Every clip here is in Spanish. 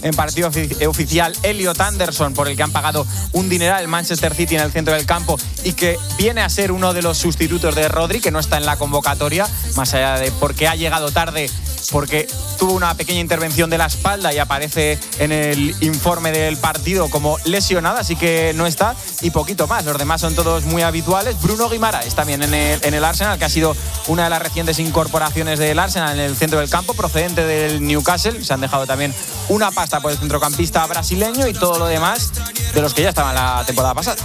en partido oficial Elliot Anderson, por el que han pagado un dineral el Manchester City en el centro del campo y que viene a ser uno de los sustitutos de Rodri, que no está en la convocatoria, más allá de porque ha llegado tarde, porque tuvo una pequeña intervención de la espalda y aparece en el informe del partido como lesionada, así que no está, y poquito más. Los demás son todos muy habituales. Bruno Guimaraes también en el Arsenal, que ha sido una de las recientes incorporaciones del Arsenal en el centro del campo, procedente del Newcastle. Se han dejado también una pasta por el centrocampista brasileño, y todo lo demás de los que ya estaban la temporada pasada.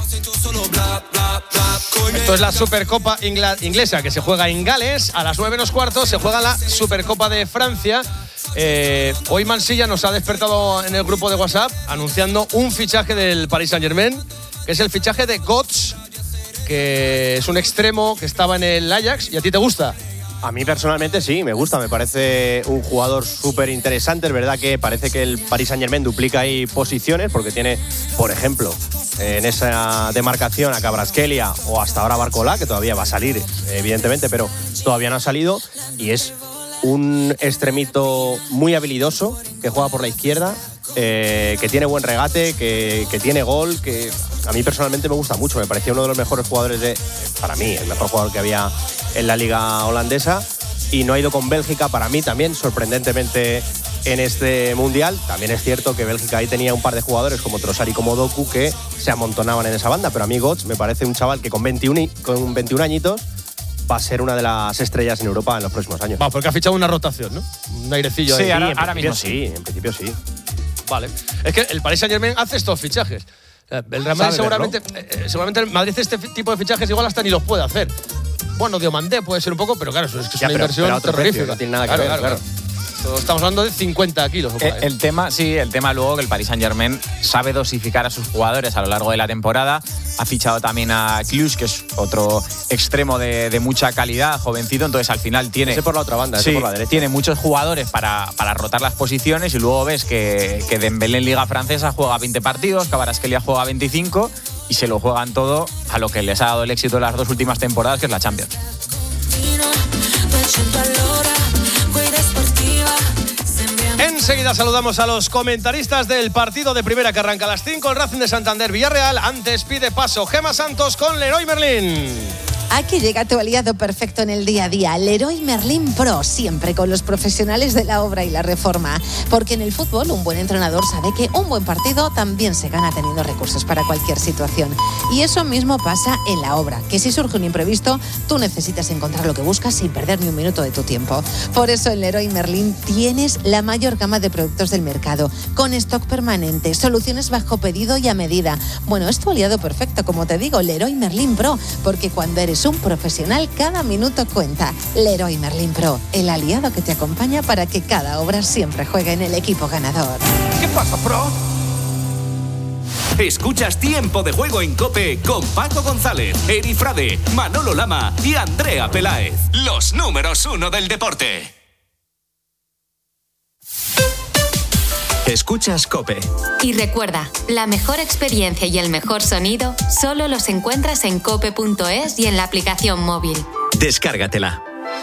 Esto es la Supercopa inglesa, que se juega en Gales. A las 9:15 se juega la Supercopa de Francia. Hoy Mansilla nos ha despertado en el grupo de WhatsApp anunciando un fichaje del Paris Saint-Germain, que es el fichaje de Götze, que es un extremo que estaba en el Ajax. ¿Y a ti te gusta? A mí personalmente sí, me gusta, me parece un jugador súper interesante. Es verdad que parece que el Paris Saint-Germain duplica ahí posiciones, porque tiene, por ejemplo, en esa demarcación a Kvaratskhelia o hasta ahora Barcola, que todavía va a salir, evidentemente, pero todavía no ha salido, y es un extremito muy habilidoso que juega por la izquierda, que tiene buen regate, que tiene gol, que a mí personalmente me gusta mucho. Me parecía uno de los mejores jugadores para mí, el mejor jugador que había en la liga holandesa, y no ha ido con Bélgica, para mí también, sorprendentemente, en este Mundial. También es cierto que Bélgica ahí tenía un par de jugadores como Trossard y como Doku que se amontonaban en esa banda, pero a mí Götze me parece un chaval que con 21 añitos va a ser una de las estrellas en Europa en los próximos años. Va, porque ha fichado una rotación, ¿no? Un airecillo sí, ahí. ahora mismo sí. En principio sí. Vale. Es que el Paris Saint-Germain hace estos fichajes. El Real Madrid seguramente el Madrid este tipo de fichajes igual hasta ni los puede hacer. Bueno, Diomandé puede ser un poco, pero claro, eso es que es una inversión terrorífica. No tiene nada que ver, claro. Estamos hablando de 50 kilos. El tema luego que el Paris Saint-Germain sabe dosificar a sus jugadores a lo largo de la temporada. Ha fichado también a Cluj, que es otro extremo de mucha calidad, jovencito. Entonces al final tiene... Ese por la otra banda, ese por la derecha. Tiene muchos jugadores para rotar las posiciones, y luego ves que Dembélé en Liga Francesa juega 20 partidos, Kvaratskhelia juega 25, y se lo juegan todo a lo que les ha dado el éxito de las dos últimas temporadas, que es la Champions. Enseguida saludamos a los comentaristas del partido de primera que arranca a las 5, el Racing de Santander Villarreal. Antes pide paso Gemma Santos con Leroy Merlin. Aquí llega tu aliado perfecto en el día a día, Leroy Merlin Pro, siempre con los profesionales de la obra y la reforma. Porque en el fútbol un buen entrenador sabe que un buen partido también se gana teniendo recursos para cualquier situación. Y eso mismo pasa en la obra, que si surge un imprevisto, tú necesitas encontrar lo que buscas sin perder ni un minuto de tu tiempo. Por eso en Leroy Merlin tienes la mayor gama de productos del mercado, con stock permanente, soluciones bajo pedido y a medida. Bueno, es tu aliado perfecto, como te digo, Leroy Merlin Pro, porque cuando eres un profesional, cada minuto cuenta. Leroy Merlin Pro, el aliado que te acompaña para que cada obra siempre juegue en el equipo ganador. ¿Qué pasa, Pro? Escuchas Tiempo de Juego en COPE con Paco González, Eri Frade, Manolo Lama y Andrea Peláez. Los números 1 del deporte. Escuchas COPE. Y recuerda, la mejor experiencia y el mejor sonido solo los encuentras en cope.es y en la aplicación móvil. Descárgatela.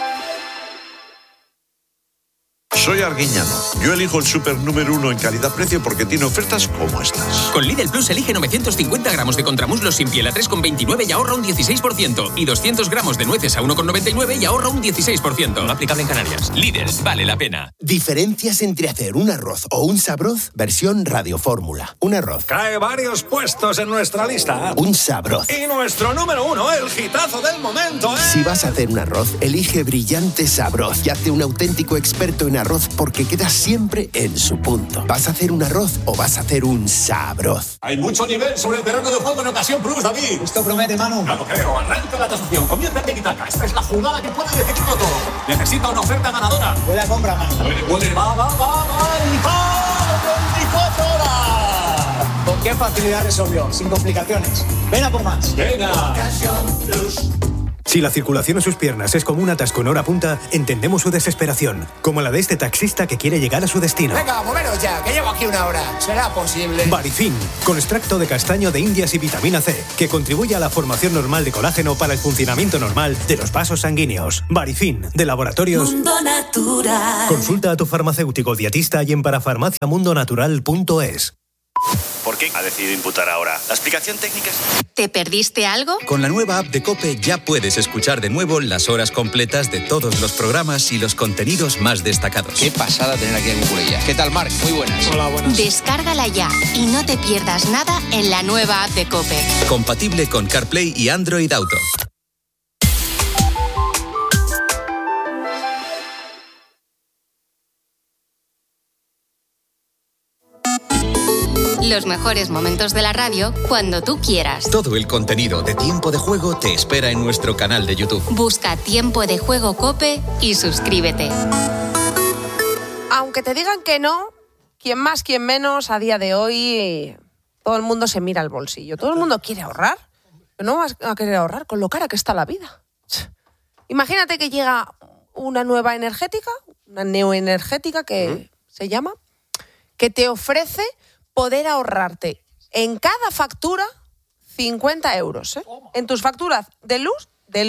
Soy Arguiñano. Yo elijo el súper número 1 en calidad-precio porque tiene ofertas como estas. Con Lidl Plus elige 950 gramos de contramuslos sin piel a 3,29 y ahorra un 16%. Y 200 gramos de nueces a 1,99 y ahorra un 16%. No aplicable en Canarias. Lidl, vale la pena. Diferencias entre hacer un arroz o un sabroz, versión radiofórmula. Un arroz. Cae varios puestos en nuestra lista. Un sabroz. Y nuestro número 1, el hitazo del momento, ¿eh? Si vas a hacer un arroz, elige Brillante Sabroz y hazte un auténtico experto en arroz, porque queda siempre en su punto. ¿Vas a hacer un arroz o vas a hacer un sabroz? Hay mucho nivel sobre el terreno de juego en ocasión plus, David. Esto promete, Manu. No lo creo. Arranca la tasación. Comienza en Tiki-Taka. Esta es la jugada que puede decidirlo todo. Necesita una oferta ganadora. Buena compra, Manu. Va. 24 horas. ¿Con qué facilidad resolvió? Sin complicaciones. Ven a por más. Venga. Ocasión plus. Si la circulación en sus piernas es como un atasco en hora punta, entendemos su desesperación, como la de este taxista que quiere llegar a su destino. Venga, moveros ya, que llevo aquí una hora. ¿Será posible? Varifin, con extracto de castaño de indias y vitamina C, que contribuye a la formación normal de colágeno para el funcionamiento normal de los vasos sanguíneos. Varifin, de Laboratorios Mundo Natural. Consulta a tu farmacéutico dietista y en parafarmaciamundonatural.es. ¿Por qué ha decidido imputar ahora? ¿La explicación técnica es...? ¿Te perdiste algo? Con la nueva app de COPE ya puedes escuchar de nuevo las horas completas de todos los programas y los contenidos más destacados. Qué pasada tener aquí a Cucurella. ¿Qué tal, Marc? Muy buenas. Hola, buenas. Descárgala ya y no te pierdas nada en la nueva app de COPE. Compatible con CarPlay y Android Auto. Los mejores momentos de la radio cuando tú quieras. Todo el contenido de Tiempo de Juego te espera en nuestro canal de YouTube. Busca Tiempo de Juego COPE y suscríbete. Aunque te digan que no, quien más, quien menos, a día de hoy todo el mundo se mira al bolsillo. Todo el mundo quiere ahorrar. No vas a querer ahorrar con lo cara que está la vida. Imagínate que llega una nueva energética, una neoenergética que se llama, que te ofrece poder ahorrarte en cada factura 50 euros. En tus facturas de luz y de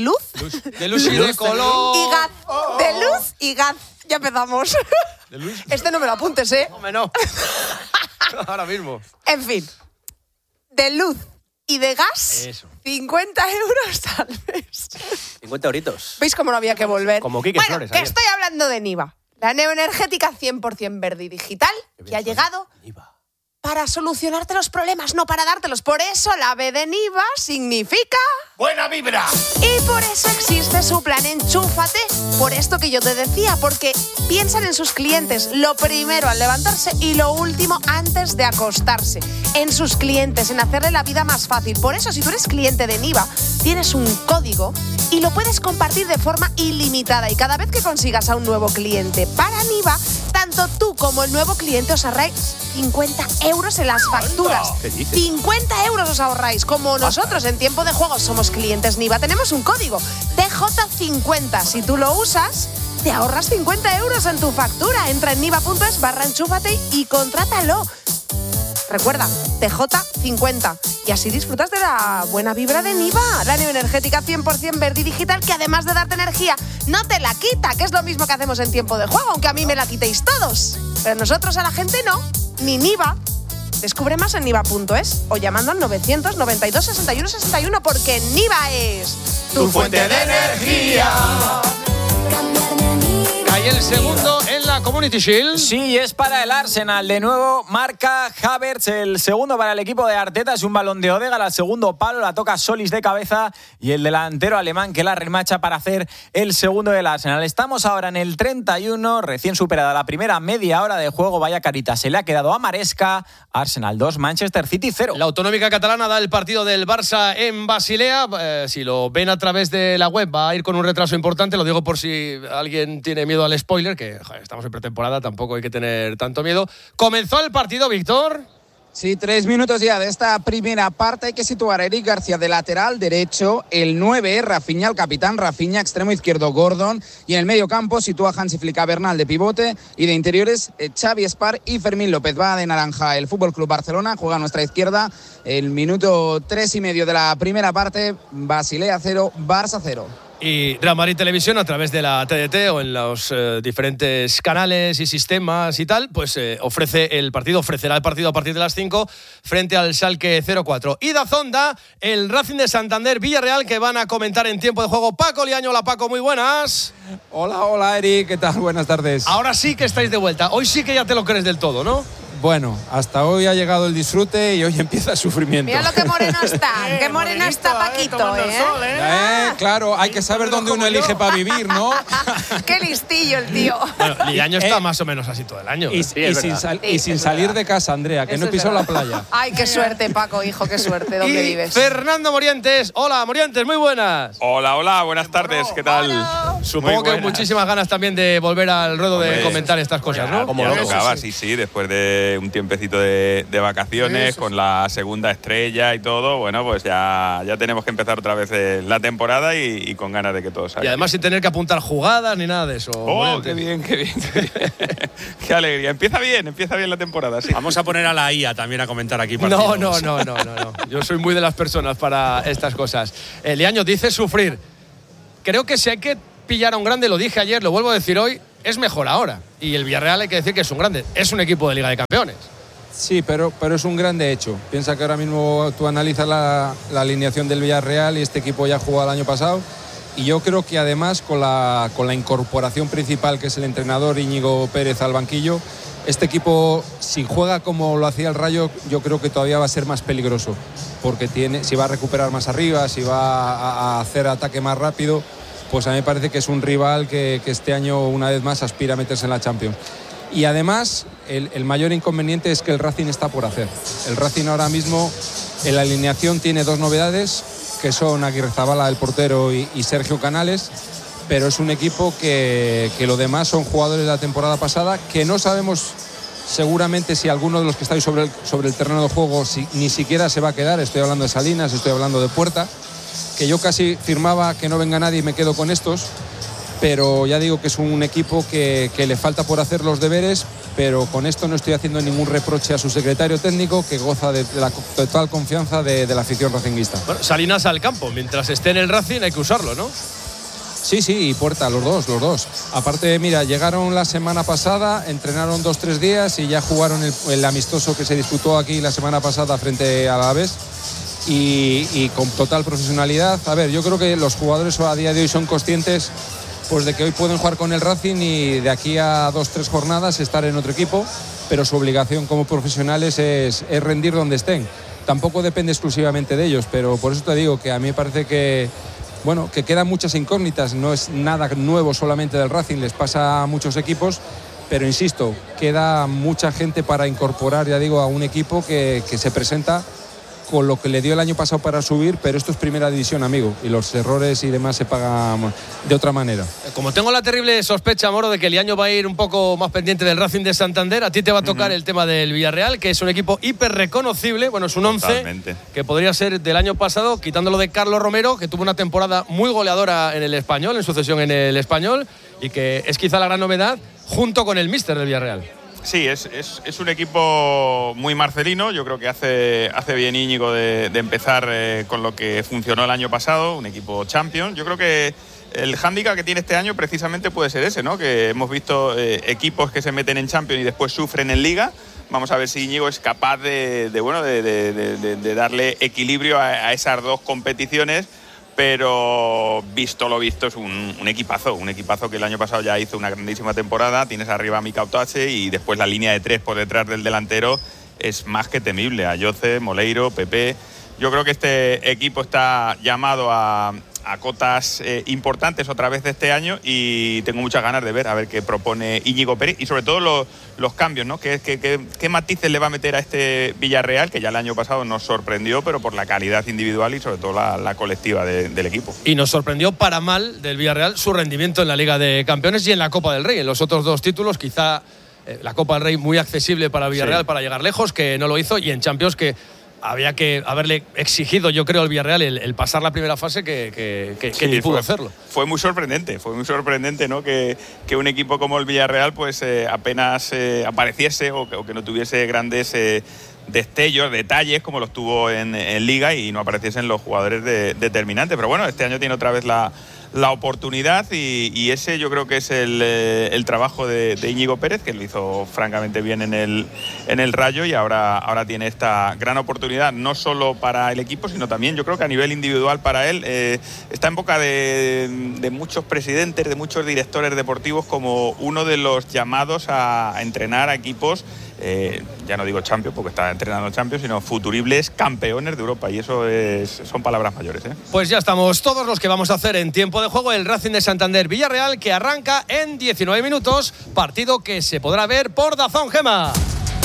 color. y gas. De luz y gas. Ya empezamos. ¿De luz? Este no me lo apuntes, ¿eh? Hombre, no. Ahora mismo. En fin. De luz y de gas, Eso. 50 euros al mes. 50 euritos. ¿Veis cómo no había que volver? Como Quique bueno, Flores que ayer. estoy hablando de Niva. La neoenergética 100% verde y digital que ha llegado para solucionarte los problemas, no para dártelos. Por eso la B de Niva significa... ¡Buena vibra! Y por eso existe su plan Enchúfate. Por esto que yo te decía, porque piensan en sus clientes lo primero al levantarse y lo último antes de acostarse. En sus clientes, en hacerle la vida más fácil. Por eso, si tú eres cliente de Niva, tienes un código y lo puedes compartir de forma ilimitada. Y cada vez que consigas a un nuevo cliente para Niva, tanto tú como el nuevo cliente os ahorráis 50 euros en las facturas. ¿Qué dices? 50 euros os ahorráis. Como nosotros en Tiempo de Juego somos clientes Niva, tenemos un código TJ50. Si tú lo usas, te ahorras 50 euros en tu factura. Entra en niva.es/enchúfate y contrátalo. Recuerda, TJ50. Y así disfrutas de la buena vibra de Niva, la neoenergética 100% verde y digital, que además de darte energía, no te la quita, que es lo mismo que hacemos en Tiempo de Juego, aunque a mí me la quitéis todos. Pero nosotros a la gente no, ni Niva. Descubre más en niva.es o llamando al 992 61 61, porque Niva es tu fuente de energía. Cae el segundo en la Community Shield. Sí, es para el Arsenal. De nuevo marca Havertz, el segundo para el equipo de Arteta. Es un balón de Odegaard al segundo palo, la toca Solis de cabeza y el delantero alemán que la remacha para hacer el segundo del Arsenal. Estamos ahora en el 31, recién superada la primera media hora de juego. Vaya carita, se le ha quedado a Maresca. Arsenal 2, Manchester City 0. La Autonómica Catalana da el partido del Barça en Basilea. Si lo ven a través de la web va a ir con un retraso importante. Lo digo por si alguien tiene miedo al spoiler, que joder, estamos en pretemporada, tampoco hay que tener tanto miedo. ¿Comenzó el partido, Víctor? Sí, 3 minutos ya de esta primera parte. Hay que situar a Eric García de lateral derecho, el 9, Rafinha, el capitán, Rafinha, extremo izquierdo, Gordon, y en el medio campo sitúa a Hansi Flick a Bernal de pivote, y de interiores Xavi Espar y Fermín López. Va de naranja el Fútbol Club Barcelona, juega a nuestra izquierda. El minuto 3,5 de la primera parte, Basilea 0, Barça 0. Y Real Madrid Televisión, a través de la TDT o en los diferentes canales y sistemas y tal, pues ofrecerá el partido a partir de las 5 frente al Schalke 04. Y DAZN da el Racing de Santander Villarreal, que van a comentar en Tiempo de Juego Paco Liaño. Hola Paco, muy buenas. Hola Eric, ¿qué tal? Buenas tardes. Ahora sí que estáis de vuelta. Hoy sí que ya te lo crees del todo, ¿no? Bueno, hasta hoy ha llegado el disfrute y hoy empieza el sufrimiento. Mira lo que moreno está, qué moreno está Paquito, Claro, hay que saber dónde uno elige para vivir, ¿no? Qué listillo el tío. Bueno, Liaño está más o menos así todo el año. Y sin salir de casa, Andrea, que Eso no pisó la playa. Ay, qué suerte, Paco, hijo, qué suerte. ¿Dónde vives? Fernando Morientes. Hola, Morientes, muy buenas. Hola, buenas tardes, ¿qué tal? ¿no? Supongo que muchísimas ganas también de volver al ruedo de comentar estas cosas, ¿no? Como tocaba, sí, después de un tiempecito de vacaciones, con la segunda estrella y todo, bueno, pues ya tenemos que empezar otra vez la temporada y con ganas de que todo salga. Y además sin tener que apuntar jugadas ni nada de eso. ¡Oh, qué bien! ¡Qué alegría! Empieza bien la temporada, sí. Vamos a poner a la IA también a comentar aquí partidos. No. Yo soy muy de las personas para estas cosas. Liaño dice sufrir. Creo que si hay que pillar a un grande, lo dije ayer, lo vuelvo a decir hoy, es mejor ahora. Y el Villarreal hay que decir que es un grande. Es un equipo de Liga de Campeones. Sí, pero es un grande hecho. Piensa que ahora mismo tú analizas la alineación del Villarreal y este equipo ya jugó el año pasado. Y yo creo que además con la incorporación principal, que es el entrenador Íñigo Pérez al banquillo, este equipo, si juega como lo hacía el Rayo, yo creo que todavía va a ser más peligroso. Porque si va a recuperar más arriba, si va a hacer ataque más rápido, pues a mí me parece que es un rival que este año una vez más aspira a meterse en la Champions. Y además el mayor inconveniente es que el Racing está por hacer. El Racing ahora mismo en la alineación tiene dos novedades, que son Aguirrezabala, el portero, y Sergio Canales, pero es un equipo que lo demás son jugadores de la temporada pasada, que no sabemos seguramente si alguno de los que estáis sobre el terreno de juego ni siquiera se va a quedar. Estoy hablando de Salinas, estoy hablando de Puerta, que yo casi firmaba que no venga nadie y me quedo con estos, pero ya digo que es un equipo que le falta por hacer los deberes, pero con esto no estoy haciendo ningún reproche a su secretario técnico, que goza de la total confianza de la afición racinguista. Bueno, Salinas al campo, mientras esté en el Racing hay que usarlo, ¿no? Sí, y Puerta, los dos. Aparte, mira, llegaron la semana pasada, entrenaron 2-3 días y ya jugaron el amistoso que se disputó aquí la semana pasada frente al Alavés. Y con total profesionalidad. A ver, yo creo que los jugadores a día de hoy son conscientes pues de que hoy pueden jugar con el Racing y de aquí a 2-3 jornadas estar en otro equipo, pero su obligación como profesionales es rendir donde estén. Tampoco depende exclusivamente de ellos, pero por eso te digo que a mí me parece que quedan muchas incógnitas. No es nada nuevo solamente del Racing, les pasa a muchos equipos, pero insisto, queda mucha gente para incorporar, ya digo, a un equipo que se presenta con lo que le dio el año pasado para subir, pero esto es primera división, amigo, y los errores y demás se pagan de otra manera. Como tengo la terrible sospecha, Moro, de que el año va a ir un poco más pendiente del Racing de Santander, a ti te va a tocar el tema del Villarreal, que es un equipo hiper reconocible. Bueno, es un 11 que podría ser del año pasado, quitándolo de Carlos Romero, que tuvo una temporada muy goleadora en el Español, en sucesión en el Español, y que es quizá la gran novedad, junto con el míster del Villarreal. Sí, es un equipo muy marcelino. Yo creo que hace bien Íñigo de empezar con lo que funcionó el año pasado, un equipo champion. Yo creo que el hándicap que tiene este año precisamente puede ser ese, ¿no? Que hemos visto equipos que se meten en Champions y después sufren en Liga. Vamos a ver si Íñigo es capaz de darle equilibrio a esas dos competiciones. Pero visto lo visto es un equipazo que el año pasado ya hizo una grandísima temporada. Tienes arriba a Mika Otache y después la línea de 3 por detrás del delantero es más que temible. Ayoce, Moleiro, Pepe. Yo creo que este equipo está llamado a cotas importantes otra vez de este año y tengo muchas ganas de ver a ver qué propone Íñigo Pérez y sobre todo los cambios, ¿no? ¿Qué matices le va a meter a este Villarreal, que ya el año pasado nos sorprendió, pero por la calidad individual y sobre todo la colectiva del equipo? Y nos sorprendió para mal del Villarreal su rendimiento en la Liga de Campeones y en la Copa del Rey. En los otros dos títulos quizá la Copa del Rey muy accesible para Villarreal, para llegar lejos, que no lo hizo, y en Champions que había que haberle exigido, yo creo, al Villarreal el pasar la primera fase que ni pudo hacerlo. Fue muy sorprendente, ¿no? Que un equipo como el Villarreal pues apenas apareciese o que no tuviese grandes destellos, detalles como los tuvo en Liga y no apareciesen los jugadores determinantes. Pero bueno, este año tiene otra vez la oportunidad y ese yo creo que es el trabajo de Íñigo Pérez, que lo hizo francamente bien en el Rayo y ahora tiene esta gran oportunidad, no solo para el equipo, sino también yo creo que a nivel individual para él. Está en boca de muchos presidentes, de muchos directores deportivos como uno de los llamados a entrenar a equipos, ya no digo Champions porque está entrenando Champions, sino futuribles campeones de Europa, y eso son palabras mayores, ¿eh? Pues ya estamos todos los que vamos a hacer en tiempo de juego el Racing de Santander Villarreal, que arranca en 19 minutos, partido que se podrá ver por DAZN, Gema.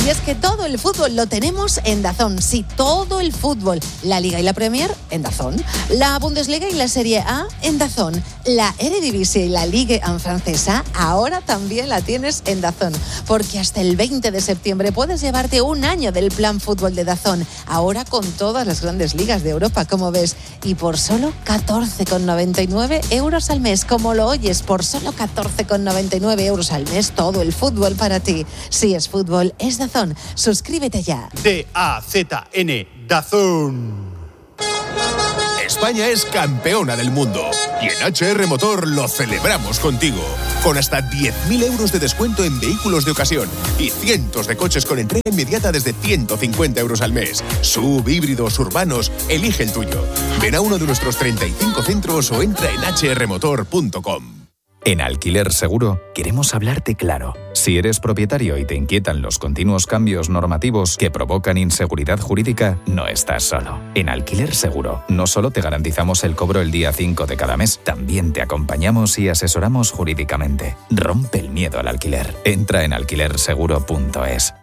Y es que todo el fútbol lo tenemos en DAZN. Sí, todo el fútbol. La Liga y la Premier en DAZN. La Bundesliga y la Serie A en DAZN. La Eredivisie y la Ligue 1 francesa ahora también la tienes en DAZN. Porque hasta el 20 de septiembre puedes llevarte un año del plan fútbol de DAZN. Ahora con todas las grandes ligas de Europa, como ves. Y por solo 14,99 euros al mes. Como lo oyes, por solo 14,99 euros al mes. Todo el fútbol para ti. Si es fútbol, es DAZN. Suscríbete ya. DAZN, DAZN. España es campeona del mundo y en HR Motor lo celebramos contigo. Con hasta 10.000 euros de descuento en vehículos de ocasión y cientos de coches con entrega inmediata desde 150 euros al mes. SUV, híbridos, urbanos, elige el tuyo. Ven a uno de nuestros 35 centros o entra en hrmotor.com. En Alquiler Seguro queremos hablarte claro. Si eres propietario y te inquietan los continuos cambios normativos que provocan inseguridad jurídica, no estás solo. En Alquiler Seguro no solo te garantizamos el cobro el día 5 de cada mes, también te acompañamos y asesoramos jurídicamente. Rompe el miedo al alquiler. Entra en alquilerseguro.es.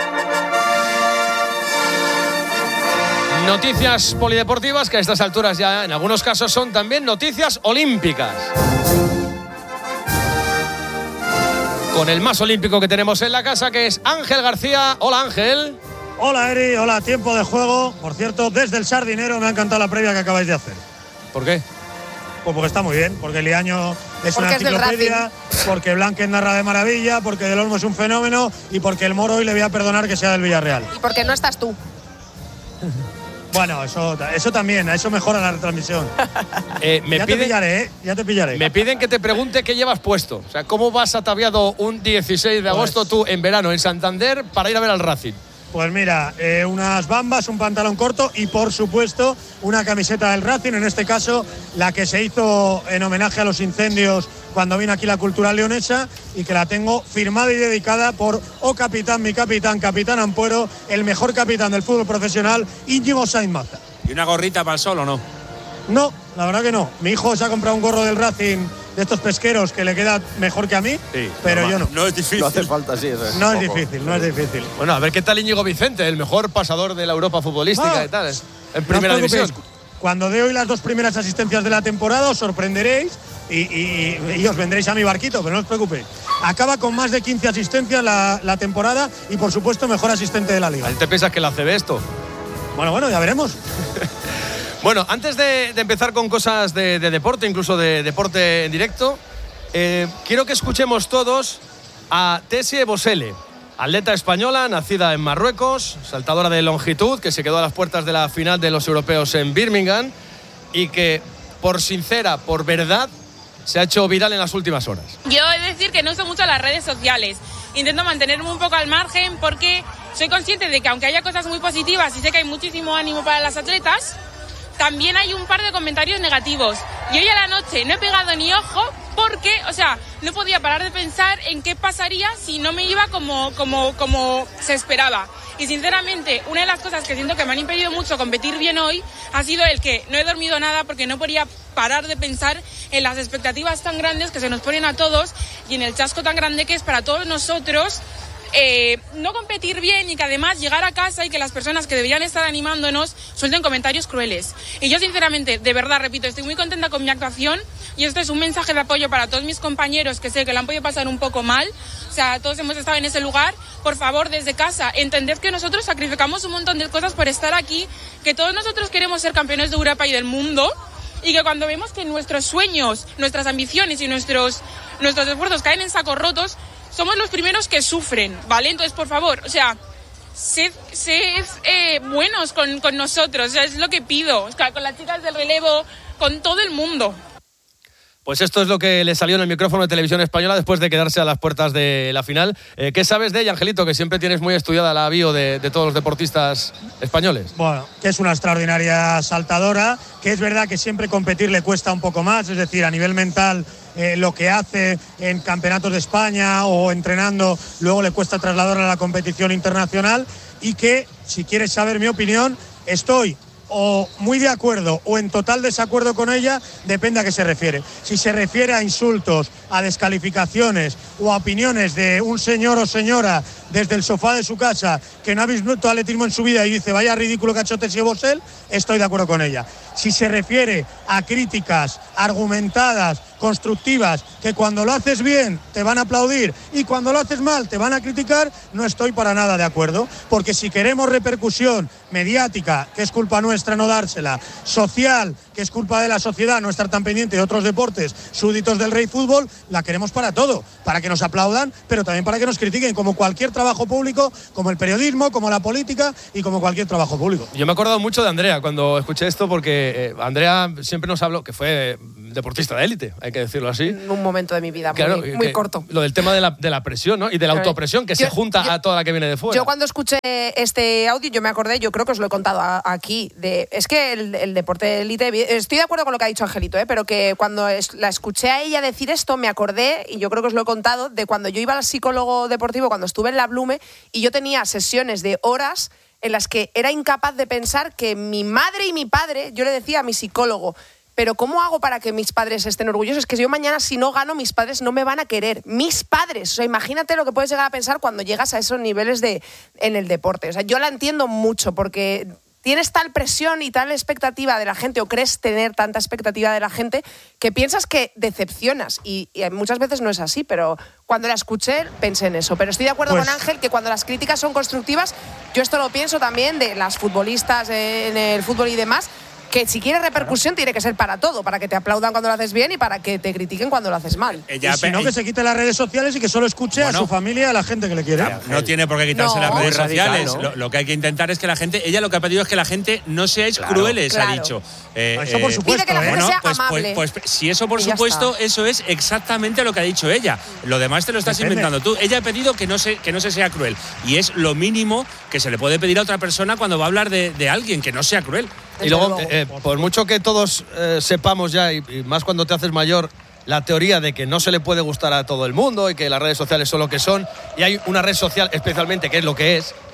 Noticias polideportivas que a estas alturas ya en algunos casos son también noticias olímpicas. Con el más olímpico que tenemos en la casa, que es Ángel García. Hola, Ángel. Hola, Eri. Hola, tiempo de juego. Por cierto, desde el Sardinero me ha encantado la previa que acabáis de hacer. ¿Por qué? Pues porque está muy bien, porque el Liaño es una enciclopedia, porque Blanquez narra de maravilla, porque Del Olmo es un fenómeno y porque el Moro hoy le voy a perdonar que sea del Villarreal. Y porque no estás tú. Bueno, eso también, eso mejora la retransmisión. Ya te pillaré. Me piden que te pregunte qué llevas puesto. O sea, ¿cómo vas ataviado un 16 de agosto tú en verano en Santander para ir a ver al Racing? Pues mira, unas bambas, un pantalón corto y por supuesto una camiseta del Racing, en este caso la que se hizo en homenaje a los incendios cuando vino aquí la Cultural Leonesa y que la tengo firmada y dedicada por capitán, mi capitán, Capitán Ampuero, el mejor capitán del fútbol profesional, Íñigo Sainz Maza. ¿Y una gorrita para el sol o no? No, la verdad que no. Mi hijo se ha comprado un gorro del Racing de estos pesqueros que le queda mejor que a mí, sí, pero yo no. No es difícil. No hace falta, sí. Eso es no es difícil. Bueno, a ver qué tal Íñigo Vicente, el mejor pasador de la Europa futbolística y tal, en primera división. Cuando dé hoy las 2 primeras asistencias de la temporada os sorprenderéis y os vendréis a mi barquito, pero no os preocupéis. Acaba con más de 15 asistencias la temporada y por supuesto mejor asistente de la liga. ¿Te piensas que la CB esto? Bueno, ya veremos. Bueno, antes de empezar con cosas de deporte, incluso de deporte en directo, quiero que escuchemos todos a Tessie Bosele, atleta española, nacida en Marruecos, saltadora de longitud, que se quedó a las puertas de la final de los europeos en Birmingham y que, por sincera, por verdad, se ha hecho viral en las últimas horas. Yo he de decir que no uso mucho las redes sociales. Intento mantenerme un poco al margen porque soy consciente de que aunque haya cosas muy positivas y sé que hay muchísimo ánimo para las atletas, también hay un par de comentarios negativos. Y hoy a la noche no he pegado ni ojo porque, no podía parar de pensar en qué pasaría si no me iba como se esperaba. Y sinceramente, una de las cosas que siento que me han impedido mucho competir bien hoy ha sido el que no he dormido nada porque no podía parar de pensar en las expectativas tan grandes que se nos ponen a todos y en el chasco tan grande que es para todos nosotros no competir bien y que además llegar a casa y que las personas que deberían estar animándonos suelten comentarios crueles. Y yo sinceramente, de verdad, repito, estoy muy contenta con mi actuación y esto es un mensaje de apoyo para todos mis compañeros que sé que lo han podido pasar un poco mal. Todos hemos estado en ese lugar. Por favor, desde casa, entended que nosotros sacrificamos un montón de cosas por estar aquí, que todos nosotros queremos ser campeones de Europa y del mundo y que cuando vemos que nuestros sueños, nuestras ambiciones y nuestros esfuerzos caen en sacos rotos, somos los primeros que sufren, ¿vale? Entonces, por favor, sed buenos con nosotros, es lo que pido, con las chicas del relevo, con todo el mundo. Pues esto es lo que le salió en el micrófono de Televisión Española después de quedarse a las puertas de la final. ¿Qué sabes de ella, Angelito, que siempre tienes muy estudiada la bio de todos los deportistas españoles? Bueno, que es una extraordinaria saltadora, que es verdad que siempre competir le cuesta un poco más, es decir, a nivel mental lo que hace en campeonatos de España o entrenando, luego le cuesta trasladarlo a la competición internacional y que, si quieres saber mi opinión, estoy o muy de acuerdo o en total desacuerdo con ella, depende a qué se refiere. Si se refiere a insultos, a descalificaciones o a opiniones de un señor o señora desde el sofá de su casa, que no ha visto atletismo en su vida y dice vaya ridículo cachote si vos él, estoy de acuerdo con ella. Si se refiere a críticas argumentadas, constructivas, que cuando lo haces bien te van a aplaudir y cuando lo haces mal te van a criticar, no estoy para nada de acuerdo, porque si queremos repercusión mediática, que es culpa nuestra no dársela, social, que es culpa de la sociedad no estar tan pendiente de otros deportes súbditos del rey fútbol, la queremos para todo, para que nos aplaudan, pero también para que nos critiquen, como cualquier trabajo público, como el periodismo, como la política y como cualquier trabajo público. Yo me he acordado mucho de Andrea cuando escuché esto, porque Andrea siempre nos habló, que fue deportista de élite, hay que decirlo así. En un momento de mi vida claro, muy corto. Lo del tema de la presión, ¿no? Y de la autopresión que se junta a toda la que viene de fuera. Yo cuando escuché este audio, yo me acordé, yo creo que os lo he contado aquí, es que el deporte de élite, estoy de acuerdo con lo que ha dicho Angelito, pero que cuando la escuché a ella decir esto, me acordé, y yo creo que os lo he contado, de cuando yo iba al psicólogo deportivo, cuando estuve en la Blume, y yo tenía sesiones de horas en las que era incapaz de pensar que mi madre y mi padre, yo le decía a mi psicólogo, pero ¿cómo hago para que mis padres estén orgullosos? Es que yo mañana, si no gano, mis padres no me van a querer. Mis padres. O sea, imagínate lo que puedes llegar a pensar cuando llegas a esos niveles en el deporte. O sea, yo la entiendo mucho porque tienes tal presión y tal expectativa de la gente, o crees tener tanta expectativa de la gente, que piensas que decepcionas. Y muchas veces no es así, pero cuando la escuché pensé en eso. Pero estoy de acuerdo con Ángel que cuando las críticas son constructivas, yo esto lo pienso también de las futbolistas en el fútbol y demás, que si quieres repercusión tiene que ser para todo, para que te aplaudan cuando lo haces bien y para que te critiquen cuando lo haces mal. Y si no, que se quite las redes sociales y que solo escuche a su familia y a la gente que le quiere. No tiene por qué quitarse las redes sociales. Lo que hay que intentar es que la gente, ella lo que ha pedido es que la gente no seáis crueles, ha dicho. Eso por supuesto. Pide que la gente sea amable. Pues si eso por supuesto, eso es exactamente lo que ha dicho ella. Lo demás te lo estás inventando tú. Ella ha pedido que no se sea cruel. Y es lo mínimo que se le puede pedir a otra persona cuando va a hablar de alguien, que no sea cruel. Y luego, por mucho que todos sepamos ya, y más cuando te haces mayor, la teoría de que no se le puede gustar a todo el mundo y que las redes sociales son lo que son, y hay una red social especialmente que es lo que es,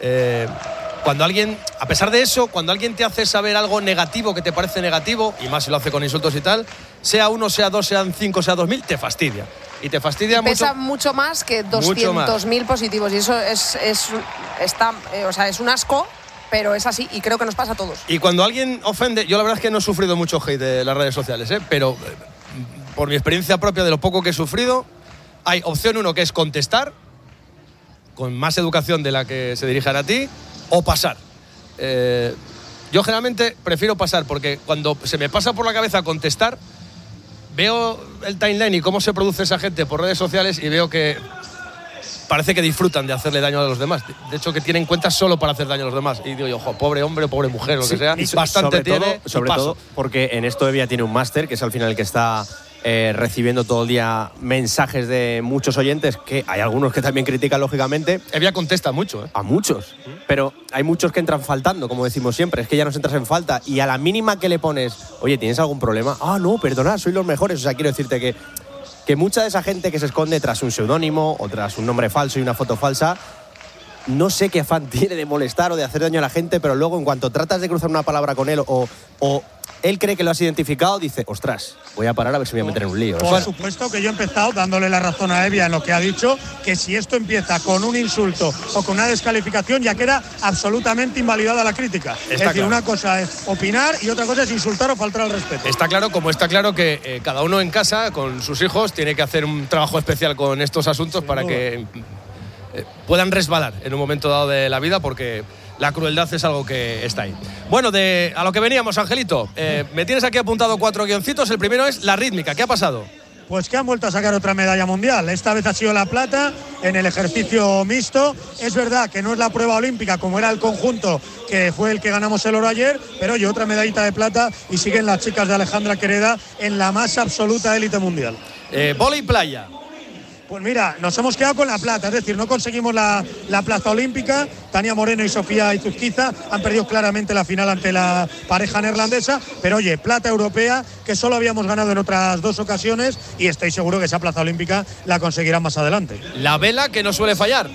cuando alguien, a pesar de eso, cuando alguien te hace saber algo negativo que te parece negativo, y más si lo hace con insultos y tal, sea uno, sea dos, sean 5, sea 2000, te fastidia. Y te fastidia mucho. Pesa mucho más que 200.000 positivos, y eso es un asco. Pero es así y creo que nos pasa a todos. Y cuando alguien ofende, yo la verdad es que no he sufrido mucho hate de las redes sociales, pero por mi experiencia propia de lo poco que he sufrido, hay opción 1 que es contestar, con más educación de la que se dirijan a ti, o pasar. Yo generalmente prefiero pasar porque cuando se me pasa por la cabeza contestar, veo el timeline y cómo se produce esa gente por redes sociales y veo que parece que disfrutan de hacerle daño a los demás. De hecho, que tienen cuentas solo para hacer daño a los demás. Y digo yo, pobre hombre o pobre mujer, lo que sea, bastante tiene. Sobre todo porque en esto Evia tiene un máster, que es al final el que está recibiendo todo el día mensajes de muchos oyentes, que hay algunos que también critican, lógicamente. Evia contesta mucho, A muchos. Pero hay muchos que entran faltando, como decimos siempre. Es que ya nos entras en falta. Y a la mínima que le pones, oye, ¿tienes algún problema? Ah, no, perdona, sois los mejores. O sea, quiero decirte que mucha de esa gente que se esconde tras un seudónimo o tras un nombre falso y una foto falsa, no sé qué afán tiene de molestar o de hacer daño a la gente, pero luego en cuanto tratas de cruzar una palabra con él o él cree que lo has identificado, dice, ostras, voy a parar a ver si me voy a meter en un lío. Por supuesto que yo he empezado dándole la razón a Evia en lo que ha dicho, que si esto empieza con un insulto o con una descalificación, ya queda absolutamente invalidada la crítica. Es decir, una cosa es opinar y otra cosa es insultar o faltar al respeto. Está claro, como está claro que cada uno en casa, con sus hijos, tiene que hacer un trabajo especial con estos asuntos para que puedan resbalar en un momento dado de la vida, porque la crueldad es algo que está ahí. Bueno, a lo que veníamos, Angelito. Me tienes aquí apuntado 4 guioncitos. El primero es la rítmica. ¿Qué ha pasado? Pues que han vuelto a sacar otra medalla mundial. Esta vez ha sido la plata en el ejercicio mixto. Es verdad que no es la prueba olímpica como era el conjunto, que fue el que ganamos el oro ayer, pero oye, otra medallita de plata y siguen las chicas de Alejandra Quereda en la más absoluta élite mundial. Vóley playa. Pues mira, nos hemos quedado con la plata, es decir, no conseguimos la plaza olímpica. Tania Moreno y Sofía Izuzquiza han perdido claramente la final ante la pareja neerlandesa, pero oye, plata europea que solo habíamos ganado en otras 2 ocasiones y estoy seguro que esa plaza olímpica la conseguirán más adelante. La vela que no suele fallar.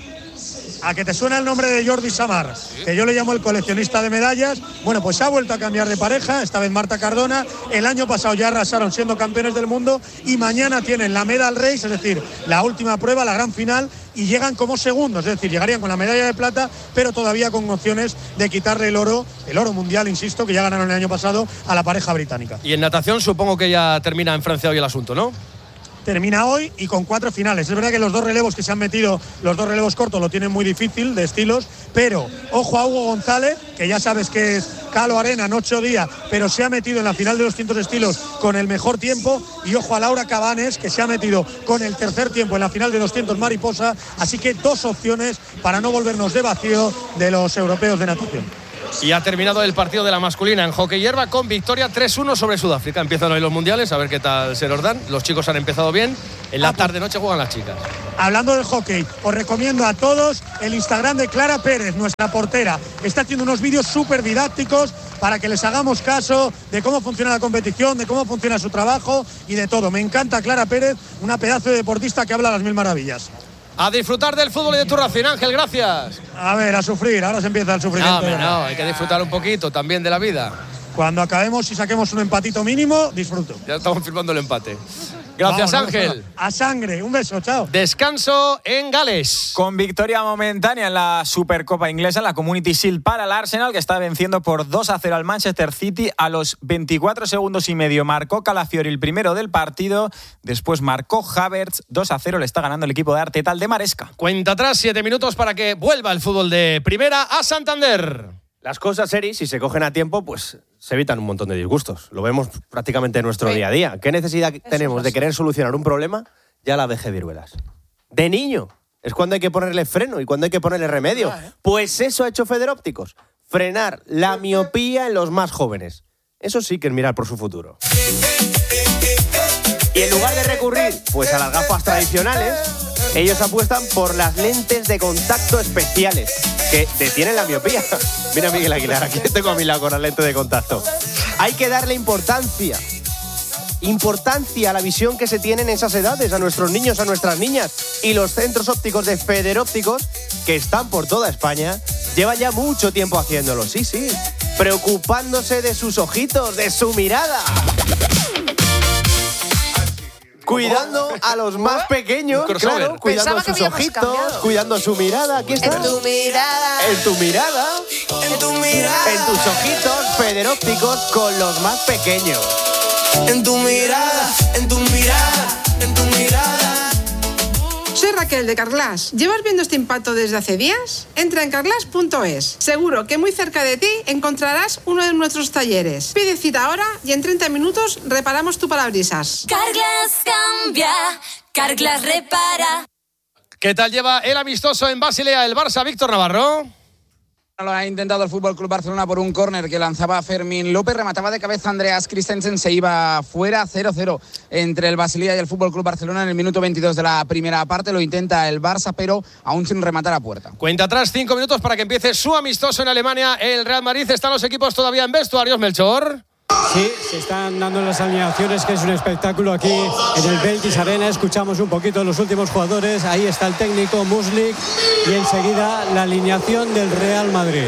¿A que te suena el nombre de Jordi Samar? Que yo le llamo el coleccionista de medallas. Bueno, pues ha vuelto a cambiar de pareja, esta vez Marta Cardona. El año pasado ya arrasaron siendo campeones del mundo y mañana tienen la Medal Race, es decir, la última prueba, la gran final, y llegan como segundos, es decir, llegarían con la medalla de plata, pero todavía con opciones de quitarle el oro mundial, insisto, que ya ganaron el año pasado a la pareja británica. Y en natación supongo que ya termina en Francia hoy el asunto, ¿no? Termina hoy y con 4 finales. Es verdad que los 2 relevos que se han metido, los 2 relevos cortos, lo tienen muy difícil de estilos, pero ojo a Hugo González, que ya sabes que es Calo Arena, noche o día, pero se ha metido en la final de 200 estilos con el mejor tiempo, y ojo a Laura Cabanes, que se ha metido con el tercer tiempo en la final de 200 mariposa. Así que 2 opciones para no volvernos de vacío de los europeos de natación. Y ha terminado el partido de la masculina en hockey hierba con victoria 3-1 sobre Sudáfrica. Empiezan hoy los mundiales, a ver qué tal se nos dan. Los chicos han empezado bien. En la tarde-noche juegan las chicas. Hablando del hockey, os recomiendo a todos el Instagram de Clara Pérez, nuestra portera. Está haciendo unos vídeos súper didácticos para que les hagamos caso de cómo funciona la competición, de cómo funciona su trabajo y de todo. Me encanta Clara Pérez, una pedazo de deportista que habla a las mil maravillas. A disfrutar del fútbol y de tu Racing, Ángel, gracias. A ver, a sufrir, ahora se empieza el sufrimiento. No, hay que disfrutar un poquito también de la vida. Cuando acabemos y saquemos un empatito mínimo, disfruto. Ya estamos firmando el empate. Gracias, Ángel. A sangre, un beso, chao. Descanso en Gales. Con victoria momentánea en la Supercopa inglesa, en la Community Shield para el Arsenal, que está venciendo por 2-0 al Manchester City. A los 24 segundos y medio marcó Calafiori el primero del partido. Después marcó Havertz. 2-0 le está ganando el equipo de Arteta al de Maresca. Cuenta atrás, 7 minutos para que vuelva el fútbol de primera a Santander. Las cosas, Eri, si se cogen a tiempo, pues se evitan un montón de disgustos. Lo vemos prácticamente en nuestro día a día. ¿Qué necesidad tenemos de querer solucionar un problema? Ya la dejé de Viruelas. De niño es cuando hay que ponerle freno y cuando hay que ponerle remedio. Pues eso ha hecho Federópticos. Frenar la miopía en los más jóvenes. Eso sí que es mirar por su futuro. Y en lugar de recurrir pues a las gafas tradicionales, ellos apuestan por las lentes de contacto especiales que detienen la miopía. Mira a Miguel Aguilar, aquí tengo a mi lado con las lentes de contacto. Hay que darle importancia a la visión que se tiene en esas edades, a nuestros niños, a nuestras niñas. Y los centros ópticos de Federópticos, que están por toda España, llevan ya mucho tiempo haciéndolo, sí, preocupándose de sus ojitos, de su mirada. Cuidando a los más pequeños, claro, cuidando sus ojitos, cuidando su mirada. Aquí está. En tu mirada. En tu mirada. En tu mirada. En tus ojitos, Federópticos con los más pequeños. En tu mirada, en tu mirada, en tu mirada. Soy Raquel de Carglass. ¿Llevas viendo este impacto desde hace días? Entra en carglass.es. Seguro que muy cerca de ti encontrarás uno de nuestros talleres. Pide cita ahora y en 30 minutos reparamos tu parabrisas. Carglass cambia, Carglass repara. ¿Qué tal lleva el amistoso en Basilea el Barça, Víctor Navarro? Lo ha intentado el Fútbol Club Barcelona por un córner que lanzaba Fermín López, remataba de cabeza Andreas Christensen, se iba fuera. 0-0 entre el Basilea y el Fútbol Club Barcelona en el minuto 22 de la primera parte. Lo intenta el Barça, pero aún sin rematar a puerta. Cuenta atrás, 5 minutos para que empiece su amistoso en Alemania. El Real Madrid, están los equipos todavía en vestuarios, Melchor. Sí, se están dando las alineaciones, que es un espectáculo aquí en el Beltis Arena. Escuchamos un poquito los últimos jugadores. Ahí está el técnico Muslik y enseguida la alineación del Real Madrid.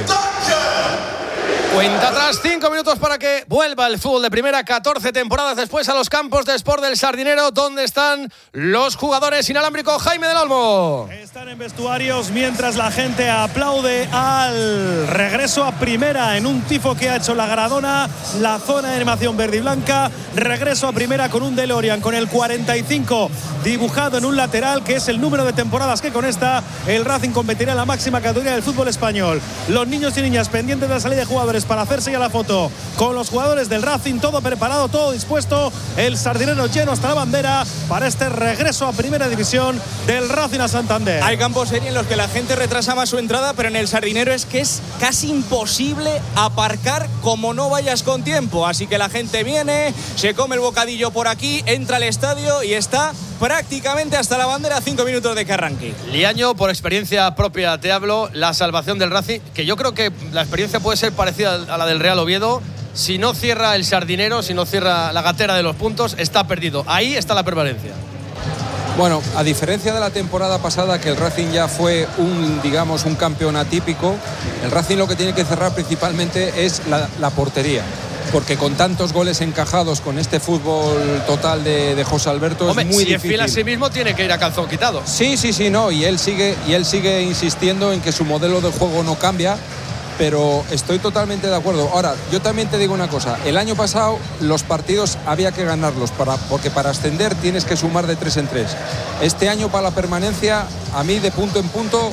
Cuenta atrás, 5 minutos para que vuelva el fútbol de primera, 14 temporadas después a los campos de Sport del Sardinero, donde están los jugadores inalámbricos. Jaime del Olmo. Están en vestuarios mientras la gente aplaude al regreso a primera en un tifo que ha hecho la Gradona, la zona de animación verde y blanca. Regreso a primera con un DeLorean con el 45 dibujado en un lateral, que es el número de temporadas que con esta el Racing competirá en la máxima categoría del fútbol español. Los niños y niñas pendientes de la salida de jugadores para hacerse ya la foto con los jugadores del Racing, todo preparado, todo dispuesto, el Sardinero lleno hasta la bandera para este regreso a primera división del Racing a Santander. Hay campos en los que la gente retrasa más su entrada, pero en el Sardinero es que es casi imposible aparcar como no vayas con tiempo, así que la gente viene, se come el bocadillo por aquí, entra al estadio y está prácticamente hasta la bandera, 5 minutos de que arranque. Liaño, por experiencia propia te hablo, la salvación del Racing, que yo creo que la experiencia puede ser parecida a la del Real Oviedo. Si no cierra el Sardinero, si no cierra la gatera de los puntos, está perdido. Ahí está la permanencia. Bueno, a diferencia de la temporada pasada, que el Racing ya fue un campeón atípico, el Racing lo que tiene que cerrar principalmente es la portería. porque con tantos goles encajados, con este fútbol total de José Alberto, hombre, es muy si difícil. Es fiel a sí mismo, tiene que ir a calzón quitado. Sí, no, y él sigue insistiendo en que su modelo de juego no cambia, pero estoy totalmente de acuerdo. Ahora, yo también te digo una cosa, el año pasado los partidos había que ganarlos, porque para ascender tienes que sumar de 3 en 3. Este año para la permanencia, a mí de punto en punto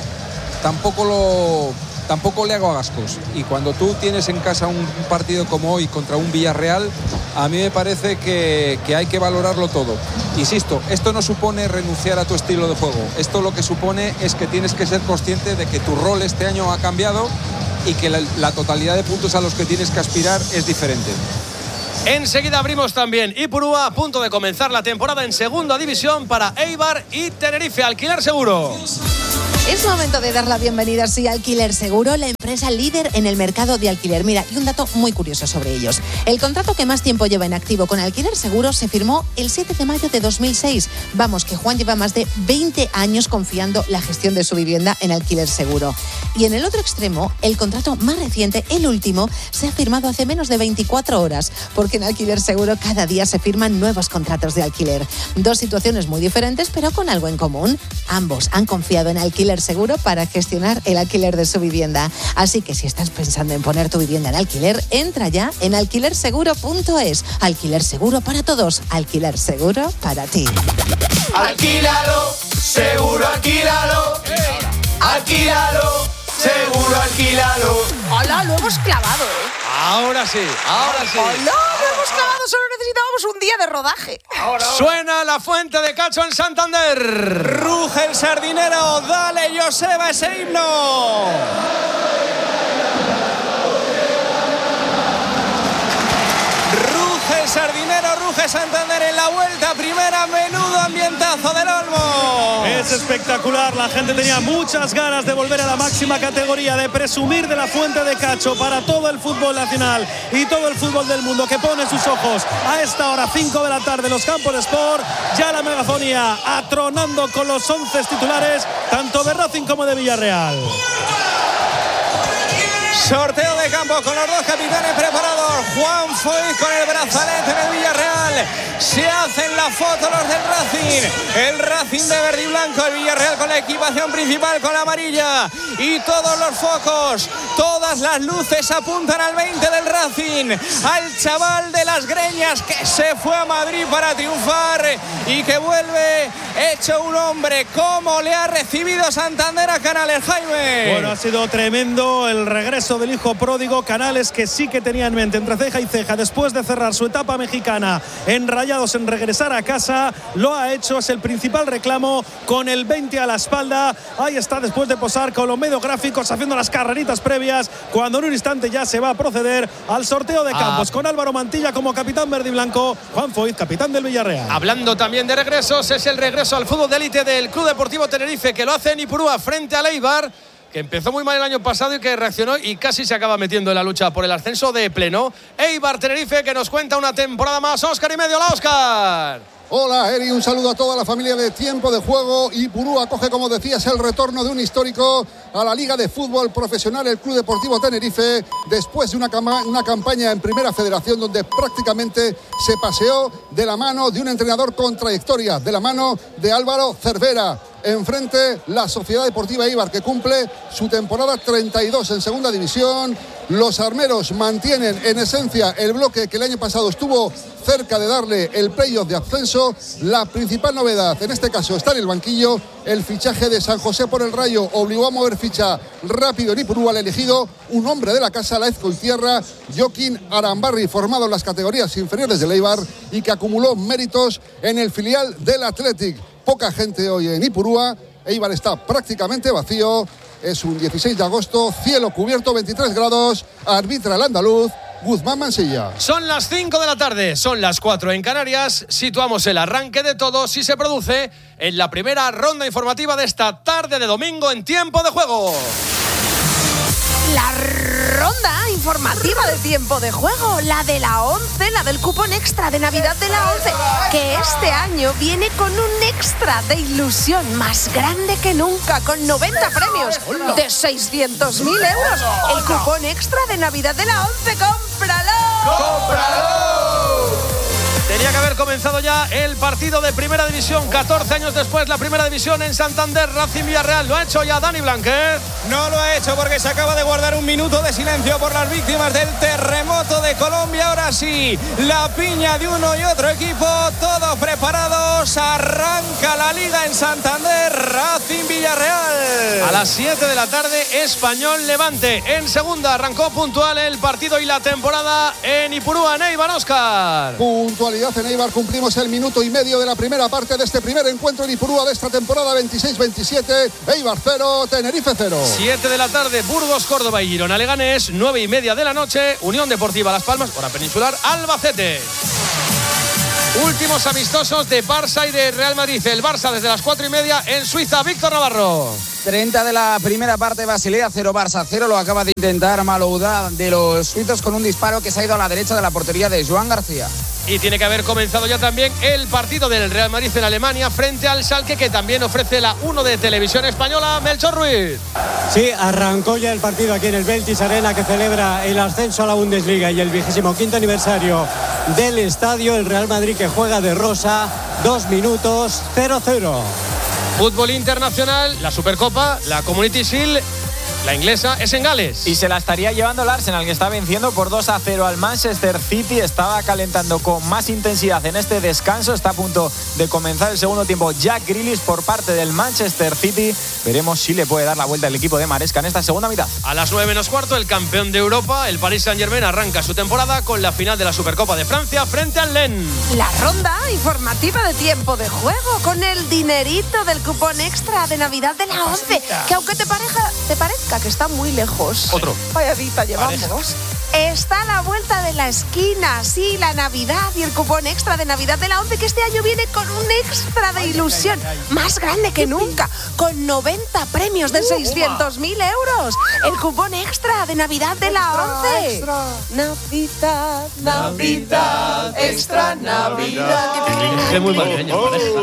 tampoco le hago gastos, y cuando tú tienes en casa un partido como hoy contra un Villarreal, a mí me parece que hay que valorarlo todo. Insisto, esto no supone renunciar a tu estilo de juego, esto lo que supone es que tienes que ser consciente de que tu rol este año ha cambiado y que la totalidad de puntos a los que tienes que aspirar es diferente. Enseguida abrimos también Ipurúa, a punto de comenzar la temporada en segunda división para Eibar y Tenerife. Alquiler Seguro. Es momento de dar la bienvenida a Alquiler Seguro, la empresa líder en el mercado de alquiler. Mira, y un dato muy curioso sobre ellos. El contrato que más tiempo lleva en activo con Alquiler Seguro se firmó el 7 de mayo de 2006. Vamos, que Juan lleva más de 20 años confiando la gestión de su vivienda en Alquiler Seguro. Y en el otro extremo, el contrato más reciente, el último, se ha firmado hace menos de 24 horas, porque en Alquiler Seguro cada día se firman nuevos contratos de alquiler. Dos situaciones muy diferentes, pero con algo en común. Ambos han confiado en Alquiler Seguro para gestionar el alquiler de su vivienda. Así que si estás pensando en poner tu vivienda en alquiler, entra ya en alquilerseguro.es. Alquiler seguro para todos, alquiler seguro para ti. Alquílalo, seguro alquílalo. Alquílalo, seguro alquílalo. Hola, lo hemos clavado, Ahora sí. Hola, lo hemos clavado, solo necesitábamos un día de rodaje. Suena la fuente de Cacho en Santander. Ruge el sardinero, dale Joseba ese himno. Ruge el sardinero, ruge Santander en la vuelta primera, menudo ambientazo del Olmo. Es espectacular, la gente tenía muchas ganas de volver a la máxima categoría, de presumir de la fuente de Cacho para todo el fútbol nacional y todo el fútbol del mundo que pone sus ojos a esta hora, 5 de la tarde, los campos de Sport. Ya la megafonía atronando con los 11 titulares, tanto de Racing como de Villarreal. Sorteo de campo con los dos capitanes preparados. Juan Foy con el brazalete en el Villarreal. Se hacen la foto los del Racing. El Racing de verde y blanco. El Villarreal con la equipación principal con la amarilla. Y todos los focos, todas las luces apuntan al 20 del Racing. Al chaval de las greñas que se fue a Madrid para triunfar y que vuelve hecho un hombre. ¿Cómo le ha recibido Santander a Canales, Jaime? Bueno, ha sido tremendo el regreso del hijo pródigo. Canales, que sí que tenía en mente entre ceja y ceja, después de cerrar su etapa mexicana en Rayados, en regresar a casa, lo ha hecho. Es el principal reclamo, con el 20 a la espalda. Ahí está, después de posar con los medios gráficos, haciendo las carreritas previas, cuando en un instante ya se va a proceder al sorteo de campos, con Álvaro Mantilla como capitán verde y blanco, Juan Foyt, capitán del Villarreal. Hablando también de regresos, es el regreso al fútbol de élite del Club Deportivo Tenerife, que lo hace en Ipurúa frente al Eibar, que empezó muy mal el año pasado y que reaccionó y casi se acaba metiendo en la lucha por el ascenso de pleno. Eibar Tenerife, que nos cuenta una temporada más. Óscar y medio, la Óscar. Hola, Eri, un saludo a toda la familia de Tiempo de Juego. Ipurúa acoge, como decías, el retorno de un histórico a la Liga de Fútbol Profesional, el Club Deportivo Tenerife, después de una campaña en Primera Federación donde prácticamente se paseó de la mano de un entrenador con trayectoria, de la mano de Álvaro Cervera. Enfrente, la Sociedad Deportiva Eibar, que cumple su temporada 32 en Segunda División. Los armeros mantienen en esencia el bloque que el año pasado estuvo cerca de darle el playoff de ascenso. La principal novedad en este caso está en el banquillo. El fichaje de San José por el Rayo obligó a mover ficha rápido en Ipurúa. Al elegido un hombre de la casa, la Ezcoitierra, Joaquín Arambarri, formado en las categorías inferiores del Eibar y que acumuló méritos en el filial del Athletic. Poca gente hoy en Ipurúa. Eibar está prácticamente vacío. Es un 16 de agosto, cielo cubierto, 23 grados. Arbitra el andaluz Guzmán Mansilla. Son las 5 de la tarde, son las 4 en Canarias. Situamos el arranque de todo si se produce en la primera ronda informativa de esta tarde de domingo en Tiempo de Juego. La ronda informativa de Tiempo de Juego, la de la 11, la del cupón extra de Navidad de la 11, que este año viene con un extra de ilusión más grande que nunca, con 90 premios de 600.000 euros. El cupón extra de Navidad de la 11, ¡cómpralo! ¡Cómpralo! Tenía que haber comenzado ya el partido de Primera División. 14 años después, la Primera División en Santander, Racing Villarreal. ¿Lo ha hecho ya Dani Blanquet? No lo ha hecho porque se acaba de guardar un minuto de silencio por las víctimas del terremoto de Colombia. Ahora sí, la piña de uno y otro equipo, todos preparados. Arranca la Liga en Santander, Racing Villarreal. A las 7 de la tarde, Español Levante. En segunda arrancó puntual el partido y la temporada en Ipurúa. Neibar, Óscar. Puntualidad en Eibar, cumplimos el minuto y medio de la primera parte de este primer encuentro en Ipurúa de esta temporada 26-27. Eibar 0, Tenerife 0. 7 de la tarde, Burgos, Córdoba y Girona Leganés. 9:30 de la noche, Unión Deportiva Las Palmas, hora peninsular, Albacete. Últimos amistosos de Barça y de Real Madrid. El Barça desde las 4:30 en Suiza. Víctor Navarro. 30 de la primera parte, Basilea 0, Barça 0. Lo acaba de intentar Malouda de los suizos con un disparo que se ha ido a la derecha de la portería de Joan García. Y tiene que haber comenzado ya también el partido del Real Madrid en Alemania frente al Schalke, que también ofrece la 1 de Televisión Española. Melchor Ruiz. Sí, arrancó ya el partido aquí en el Veltis Arena, que celebra el ascenso a la Bundesliga y el 25º aniversario del estadio. El Real Madrid que juega de rosa, 2 minutos, 0-0. Fútbol internacional, la Supercopa, la Community Shield. La inglesa es en Gales. Y se la estaría llevando el Arsenal, que está venciendo por 2-0 al Manchester City. Estaba calentando con más intensidad en este descanso. Está a punto de comenzar el segundo tiempo Jack Grealish por parte del Manchester City. Veremos si le puede dar la vuelta al equipo de Maresca en esta segunda mitad. A las 9:15, el campeón de Europa, el Paris Saint-Germain, arranca su temporada con la final de la Supercopa de Francia frente al Lens. La ronda informativa de tiempo de juego con el dinerito del cupón extra de Navidad de la 11, que aunque te parezca que está muy lejos. Otro. Vaya vida llevamos. Está a la vuelta de la esquina, sí, la Navidad y el cupón extra de Navidad de la 11, que este año viene con un extra de ilusión más grande que nunca, con 90 premios de 600.000 euros. El cupón extra de Navidad de la 11. Extra. Navidad, Navidad, extra Navidad. Es muy madrileña,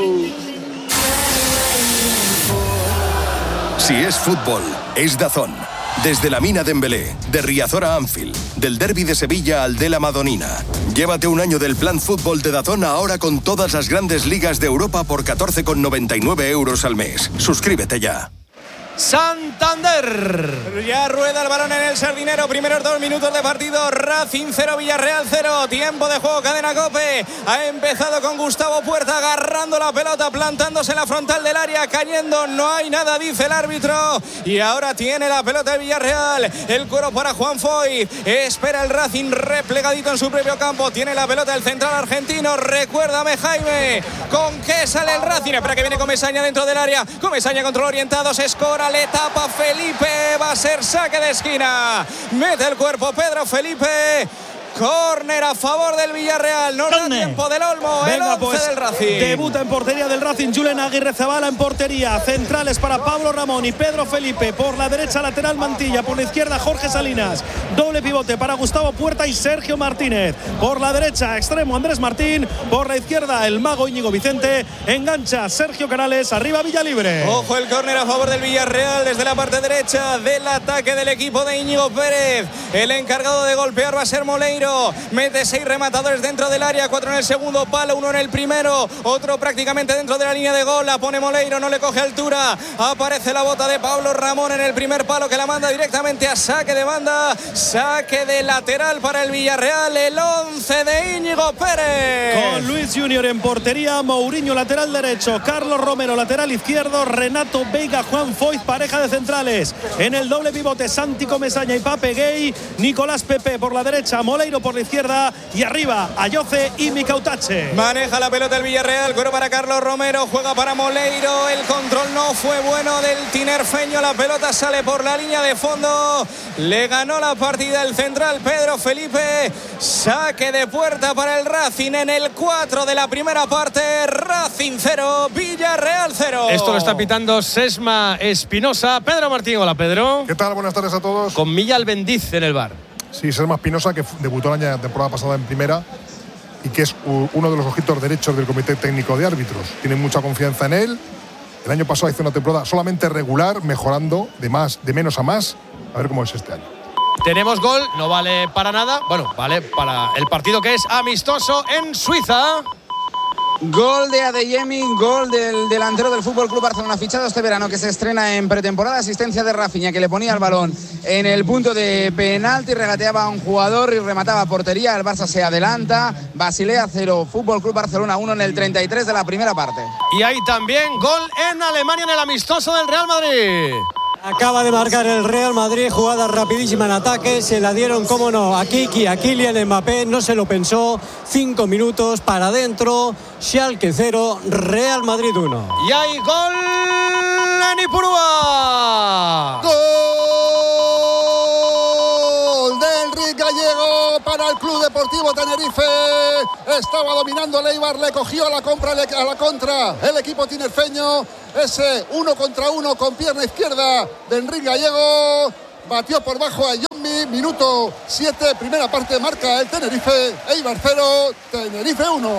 Si es fútbol, es DAZN. Desde la Mina Dembélé, de Riazor a Anfield, del derbi de Sevilla al de la Madonina. Llévate un año del plan fútbol de DAZN ahora con todas las grandes ligas de Europa por 14,99 euros al mes. Suscríbete ya. Santander. Ya rueda el balón en el Sardinero. Primeros 2 minutos de partido. Racing 0, Villarreal 0. Tiempo de juego, cadena COPE. Ha empezado con Gustavo Puerta agarrando la pelota, plantándose en la frontal del área, cayendo. No hay nada, dice el árbitro. Y ahora tiene la pelota el Villarreal. El cuero para Juan Foy. Espera el Racing replegadito en su propio campo. Tiene la pelota el central argentino. Recuérdame, Jaime, ¿con qué sale el Racing? Espera que viene Comesaña dentro del área. Comesaña control orientado. Se escora. Le tapa Felipe, va a ser saque de esquina. Mete el cuerpo Pedro Felipe. Córner a favor del Villarreal. No da tiempo del Olmo. Venga, el 11 del Racing. Debuta en portería del Racing Julen Aguirrezabala en portería. Centrales para Pablo Ramón y Pedro Felipe. Por la derecha, lateral Mantilla. Por la izquierda, Jorge Salinas. Doble pivote para Gustavo Puerta y Sergio Martínez. Por la derecha, extremo Andrés Martín. Por la izquierda, el mago Íñigo Vicente. Engancha Sergio Canales. Arriba Villalibre. Ojo el córner a favor del Villarreal desde la parte derecha del ataque del equipo de Íñigo Pérez. El encargado de golpear va a ser Moleiro. Mete 6 rematadores dentro del área, 4 en el segundo palo, 1 en el primero, otro prácticamente dentro de la línea de gol. La pone Moleiro, no le coge altura. Aparece la bota de Pablo Ramón en el primer palo, que la manda directamente a saque de banda. Saque de lateral para el Villarreal, el 11 de Íñigo Pérez. Con Luis Junior en portería, Mourinho lateral derecho, Carlos Romero lateral izquierdo, Renato Veiga, Juan Foyt, pareja de centrales. En el doble pivote, Santi Comesaña y Pape Gay. Nicolás Pepe por la derecha, Moleiro por la izquierda y arriba Ayoce y Micautache. Maneja la pelota el Villarreal, cuero para Carlos Romero, juega para Moleiro, el control no fue bueno del tinerfeño, la pelota sale por la línea de fondo, le ganó la partida el central Pedro Felipe. Saque de puerta para el Racing en el 4 de la primera parte. Racing 0, Villarreal 0. Esto lo está pitando Sesma Espinosa. Pedro Martín, hola Pedro. ¿Qué tal? Buenas tardes a todos. Con Milla Albendiz en el bar. Sí, Sesma Espinosa, que debutó la temporada pasada en primera y que es uno de los ojitos derechos del Comité Técnico de Árbitros. Tienen mucha confianza en él. El año pasado hizo una temporada solamente regular, mejorando de menos a más. A ver cómo es este año. Tenemos gol, no vale para nada. Bueno, vale para el partido que es amistoso en Suiza. Gol de Adeyemi, gol del delantero del Fútbol Club Barcelona, fichado este verano, que se estrena en pretemporada. Asistencia de Rafinha, que le ponía el balón en el punto de penalti, regateaba a un jugador y remataba a portería. El Barça se adelanta. Basilea 0, Fútbol Club Barcelona 1 en el 33 de la primera parte. Y hay también gol en Alemania en el amistoso del Real Madrid. Acaba de marcar el Real Madrid, jugada rapidísima en ataque, se la dieron, cómo no, a Kiki, a Kylian Mbappé, no se lo pensó, 5 minutos para adentro, Schalke 0, Real Madrid 1. Y hay gol en Ipurúa. ¡Gol de Enrique Gallego para el Club Deportivo Tenerife! Estaba dominando el Eibar, le cogió a la contra el equipo tinerfeño. Ese 1 contra 1 con pierna izquierda de Enrique Gallego. Batió por bajo a Yombi. Minuto 7, primera parte, marca el Tenerife. Eibar 0, Tenerife 1.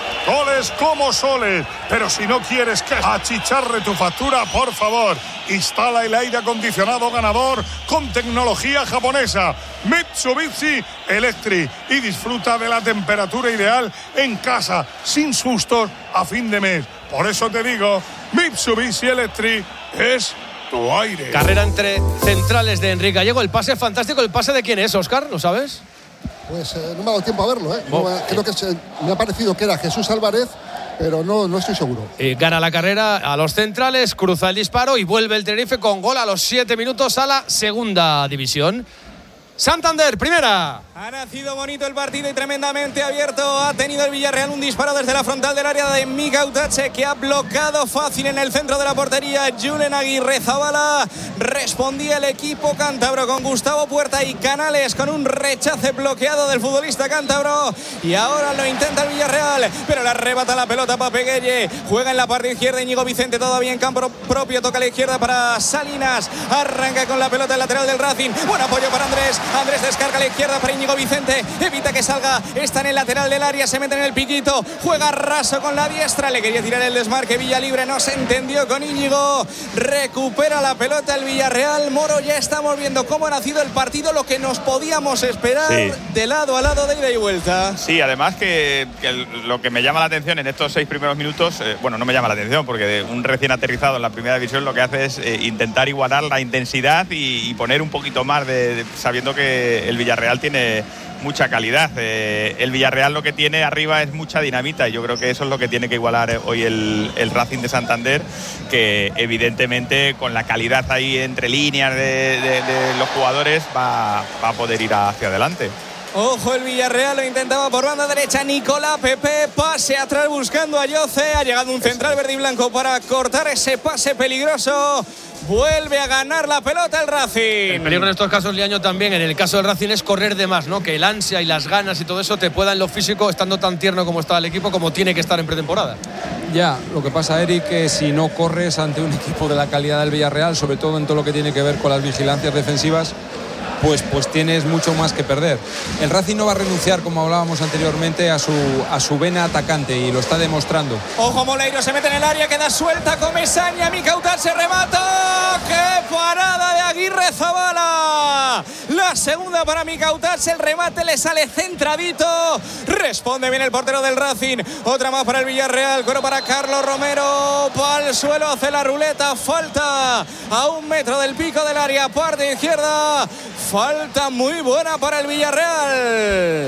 Goles como soles, pero si no quieres que achicharre tu factura, por favor, instala el aire acondicionado ganador con tecnología japonesa Mitsubishi Electric y disfruta de la temperatura ideal en casa, sin sustos a fin de mes. Por eso te digo, Mitsubishi Electric es tu aire. Carrera entre centrales de Enrique Gallego. El pase fantástico. ¿El pase de quién es, Óscar? ¿Lo sabes? Pues no me ha dado tiempo a verlo, ¿eh? Creo que me ha parecido que era Jesús Álvarez, pero no estoy seguro. Gana la carrera a los centrales, cruza el disparo y vuelve el Tenerife con gol a los 7 minutos a la segunda división. Santander, primera. Ha nacido bonito el partido y tremendamente abierto. Ha tenido el Villarreal un disparo desde la frontal del área de Mika Utache, que ha bloqueado fácil en el centro de la portería Julen Aguirrezabala. Respondía el equipo cántabro con Gustavo Puerta y Canales, con un rechace bloqueado del futbolista cántabro. Y ahora lo intenta el Villarreal, pero le arrebata la pelota Pape Gueye. Juega en la parte izquierda Íñigo Vicente, todavía en campo propio. Toca a la izquierda para Salinas. Arranca con la pelota el lateral del Racing. Buen apoyo para Andrés. Andrés descarga a la izquierda para Íñigo Vicente, evita que salga, está en el lateral del área, se mete en el piquito, juega raso con la diestra, le quería tirar el desmarque Villalibre, no se entendió con Íñigo, recupera la pelota el Villarreal. Moro, ya estamos viendo cómo ha nacido el partido, lo que nos podíamos esperar, sí, de lado a lado, de ida y vuelta. Sí, además que lo que me llama la atención en estos 6 primeros minutos, bueno, no me llama la atención porque un recién aterrizado en la primera división lo que hace es intentar igualar la intensidad y poner un poquito más sabiendo que el Villarreal tiene mucha calidad. El Villarreal lo que tiene arriba es mucha dinamita y yo creo que eso es lo que tiene que igualar hoy el Racing de Santander, que evidentemente con la calidad ahí entre líneas de los jugadores va a poder ir hacia adelante. Ojo, el Villarreal lo intentaba por banda derecha. Nicolás Pepe, pase atrás buscando a Yoce. Ha llegado un central verde y blanco para cortar ese pase peligroso. Vuelve a ganar la pelota el Racing. El peligro en estos casos, Liaño, también en el caso del Racing es correr de más, ¿no? Que el ansia y las ganas y todo eso te pueda en lo físico, estando tan tierno como está el equipo, como tiene que estar en pretemporada. Ya, lo que pasa, Eric, que si no corres ante un equipo de la calidad del Villarreal, sobre todo en todo lo que tiene que ver con las vigilancias defensivas, pues tienes mucho más que perder. El Racing no va a renunciar, como hablábamos anteriormente, a su vena atacante y lo está demostrando. Ojo, Moleiro se mete en el área, queda suelta Comesaña, Micautar se remata. ¡Qué parada de Aguirrezabala! La segunda para Micautar, el remate le sale centradito. Responde bien el portero del Racing. Otra más para el Villarreal, coro para Carlos Romero. Para el suelo, hace la ruleta, falta a 1 metro del pico del área, parte izquierda. Falta muy buena para el Villarreal.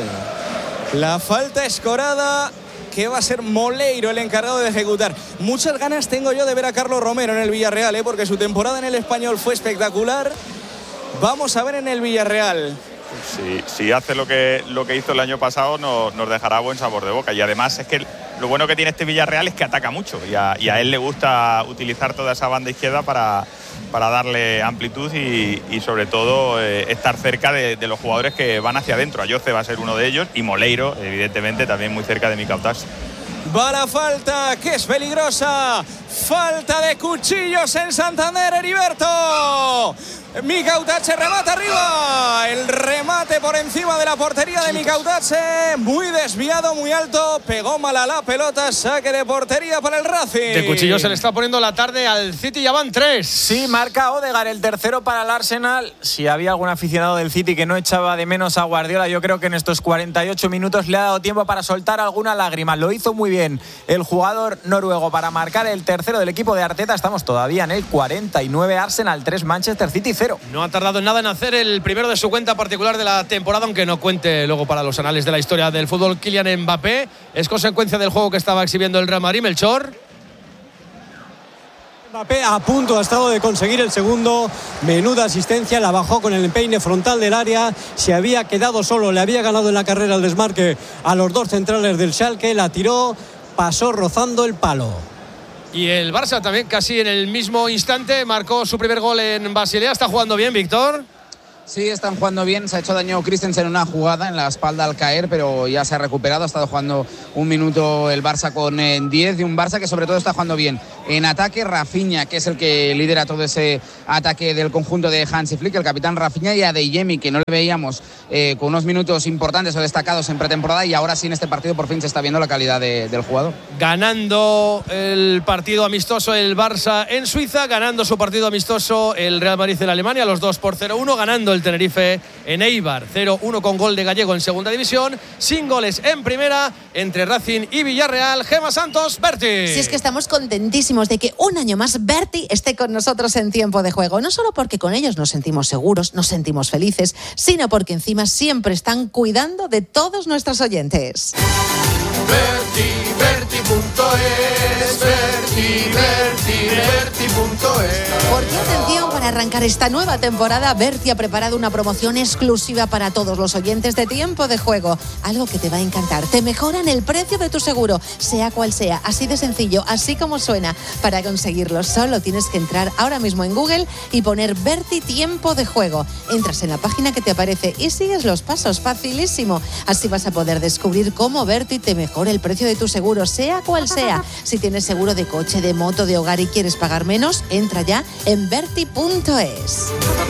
La falta escorada, que va a ser Moleiro el encargado de ejecutar. Muchas ganas tengo yo de ver a Carlos Romero en el Villarreal, porque su temporada en el Español fue espectacular. Vamos a ver en el Villarreal. Si hace lo que hizo el año pasado, nos dejará buen sabor de boca. Y además es que lo bueno que tiene este Villarreal es que ataca mucho y a él le gusta utilizar toda esa banda izquierda para darle amplitud y sobre todo estar cerca de los jugadores que van hacia adentro. Ayoce va a ser uno de ellos y Moleiro, evidentemente, también muy cerca de Micautas. Va la falta, que es peligrosa. Falta de cuchillos en Santander, Heriberto. Mika Utache remata arriba. El remate por encima de la portería de Mika Utache. Muy desviado, muy alto. Pegó mal a la pelota. Saque de portería para el Racing. De cuchillo se le está poniendo la tarde al City. Ya van 3. Sí, marca Odegaard, el tercero para el Arsenal. Si había algún aficionado del City que no echaba de menos a Guardiola, yo creo que en estos 48 minutos le ha dado tiempo para soltar alguna lágrima. Lo hizo muy bien el jugador noruego para marcar el tercero del equipo de Arteta. Estamos todavía en el 49. Arsenal 3, Manchester City 0. No ha tardado en nada en hacer el primero de su cuenta particular de la temporada, aunque no cuente luego para los anales de la historia del fútbol. Kylian Mbappé es consecuencia del juego que estaba exhibiendo el Real Madrid. Melchor. Mbappé a punto ha estado de conseguir el segundo. Menuda asistencia, la bajó con el empeine frontal del área. Se había quedado solo, le había ganado en la carrera el desmarque a los dos centrales del Schalke. La tiró, pasó rozando el palo. Y el Barça también casi en el mismo instante marcó su primer gol en Basilea. ¿Está jugando bien, Víctor? Sí, están jugando bien. Se ha hecho daño Christensen en una jugada en la espalda al caer, pero ya se ha recuperado. Ha estado jugando un minuto el Barça con 10, de un Barça que sobre todo está jugando bien. En ataque, Rafinha, que es el que lidera todo ese ataque del conjunto de Hansi Flick, el capitán Rafinha, y a Adeyemi, que no le veíamos con unos minutos importantes o destacados en pretemporada, y ahora sí en este partido por fin se está viendo la calidad del jugador. Ganando el partido amistoso el Barça en Suiza, ganando su partido amistoso el Real Madrid en Alemania, los dos por 0-1, ganando el Tenerife en Eibar 0-1 con gol de Gallego en segunda división, sin goles en primera entre Racing y Villarreal. Gemma Santos, Berti. Si es que estamos contentísimos de que un año más Berti esté con nosotros en Tiempo de Juego, no solo porque con ellos nos sentimos seguros, nos sentimos felices, sino porque encima siempre están cuidando de todos nuestros oyentes. Berti.es, Berti.es. Porque atención, para arrancar esta nueva temporada, Berti ha preparado una promoción exclusiva para todos los oyentes de Tiempo de Juego. Algo que te va a encantar. Te mejoran el precio de tu seguro, sea cual sea, así de sencillo, así como suena. Para conseguirlo, solo tienes que entrar ahora mismo en Google y poner Berti Tiempo de Juego. Entras en la página que te aparece y sigues los pasos, facilísimo. Así vas a poder descubrir cómo Berti te mejora el precio de tu seguro, sea cual sea. Si tienes seguro de coche, de moto, de hogar y quieres pagar menos, entra ya en Berti.es.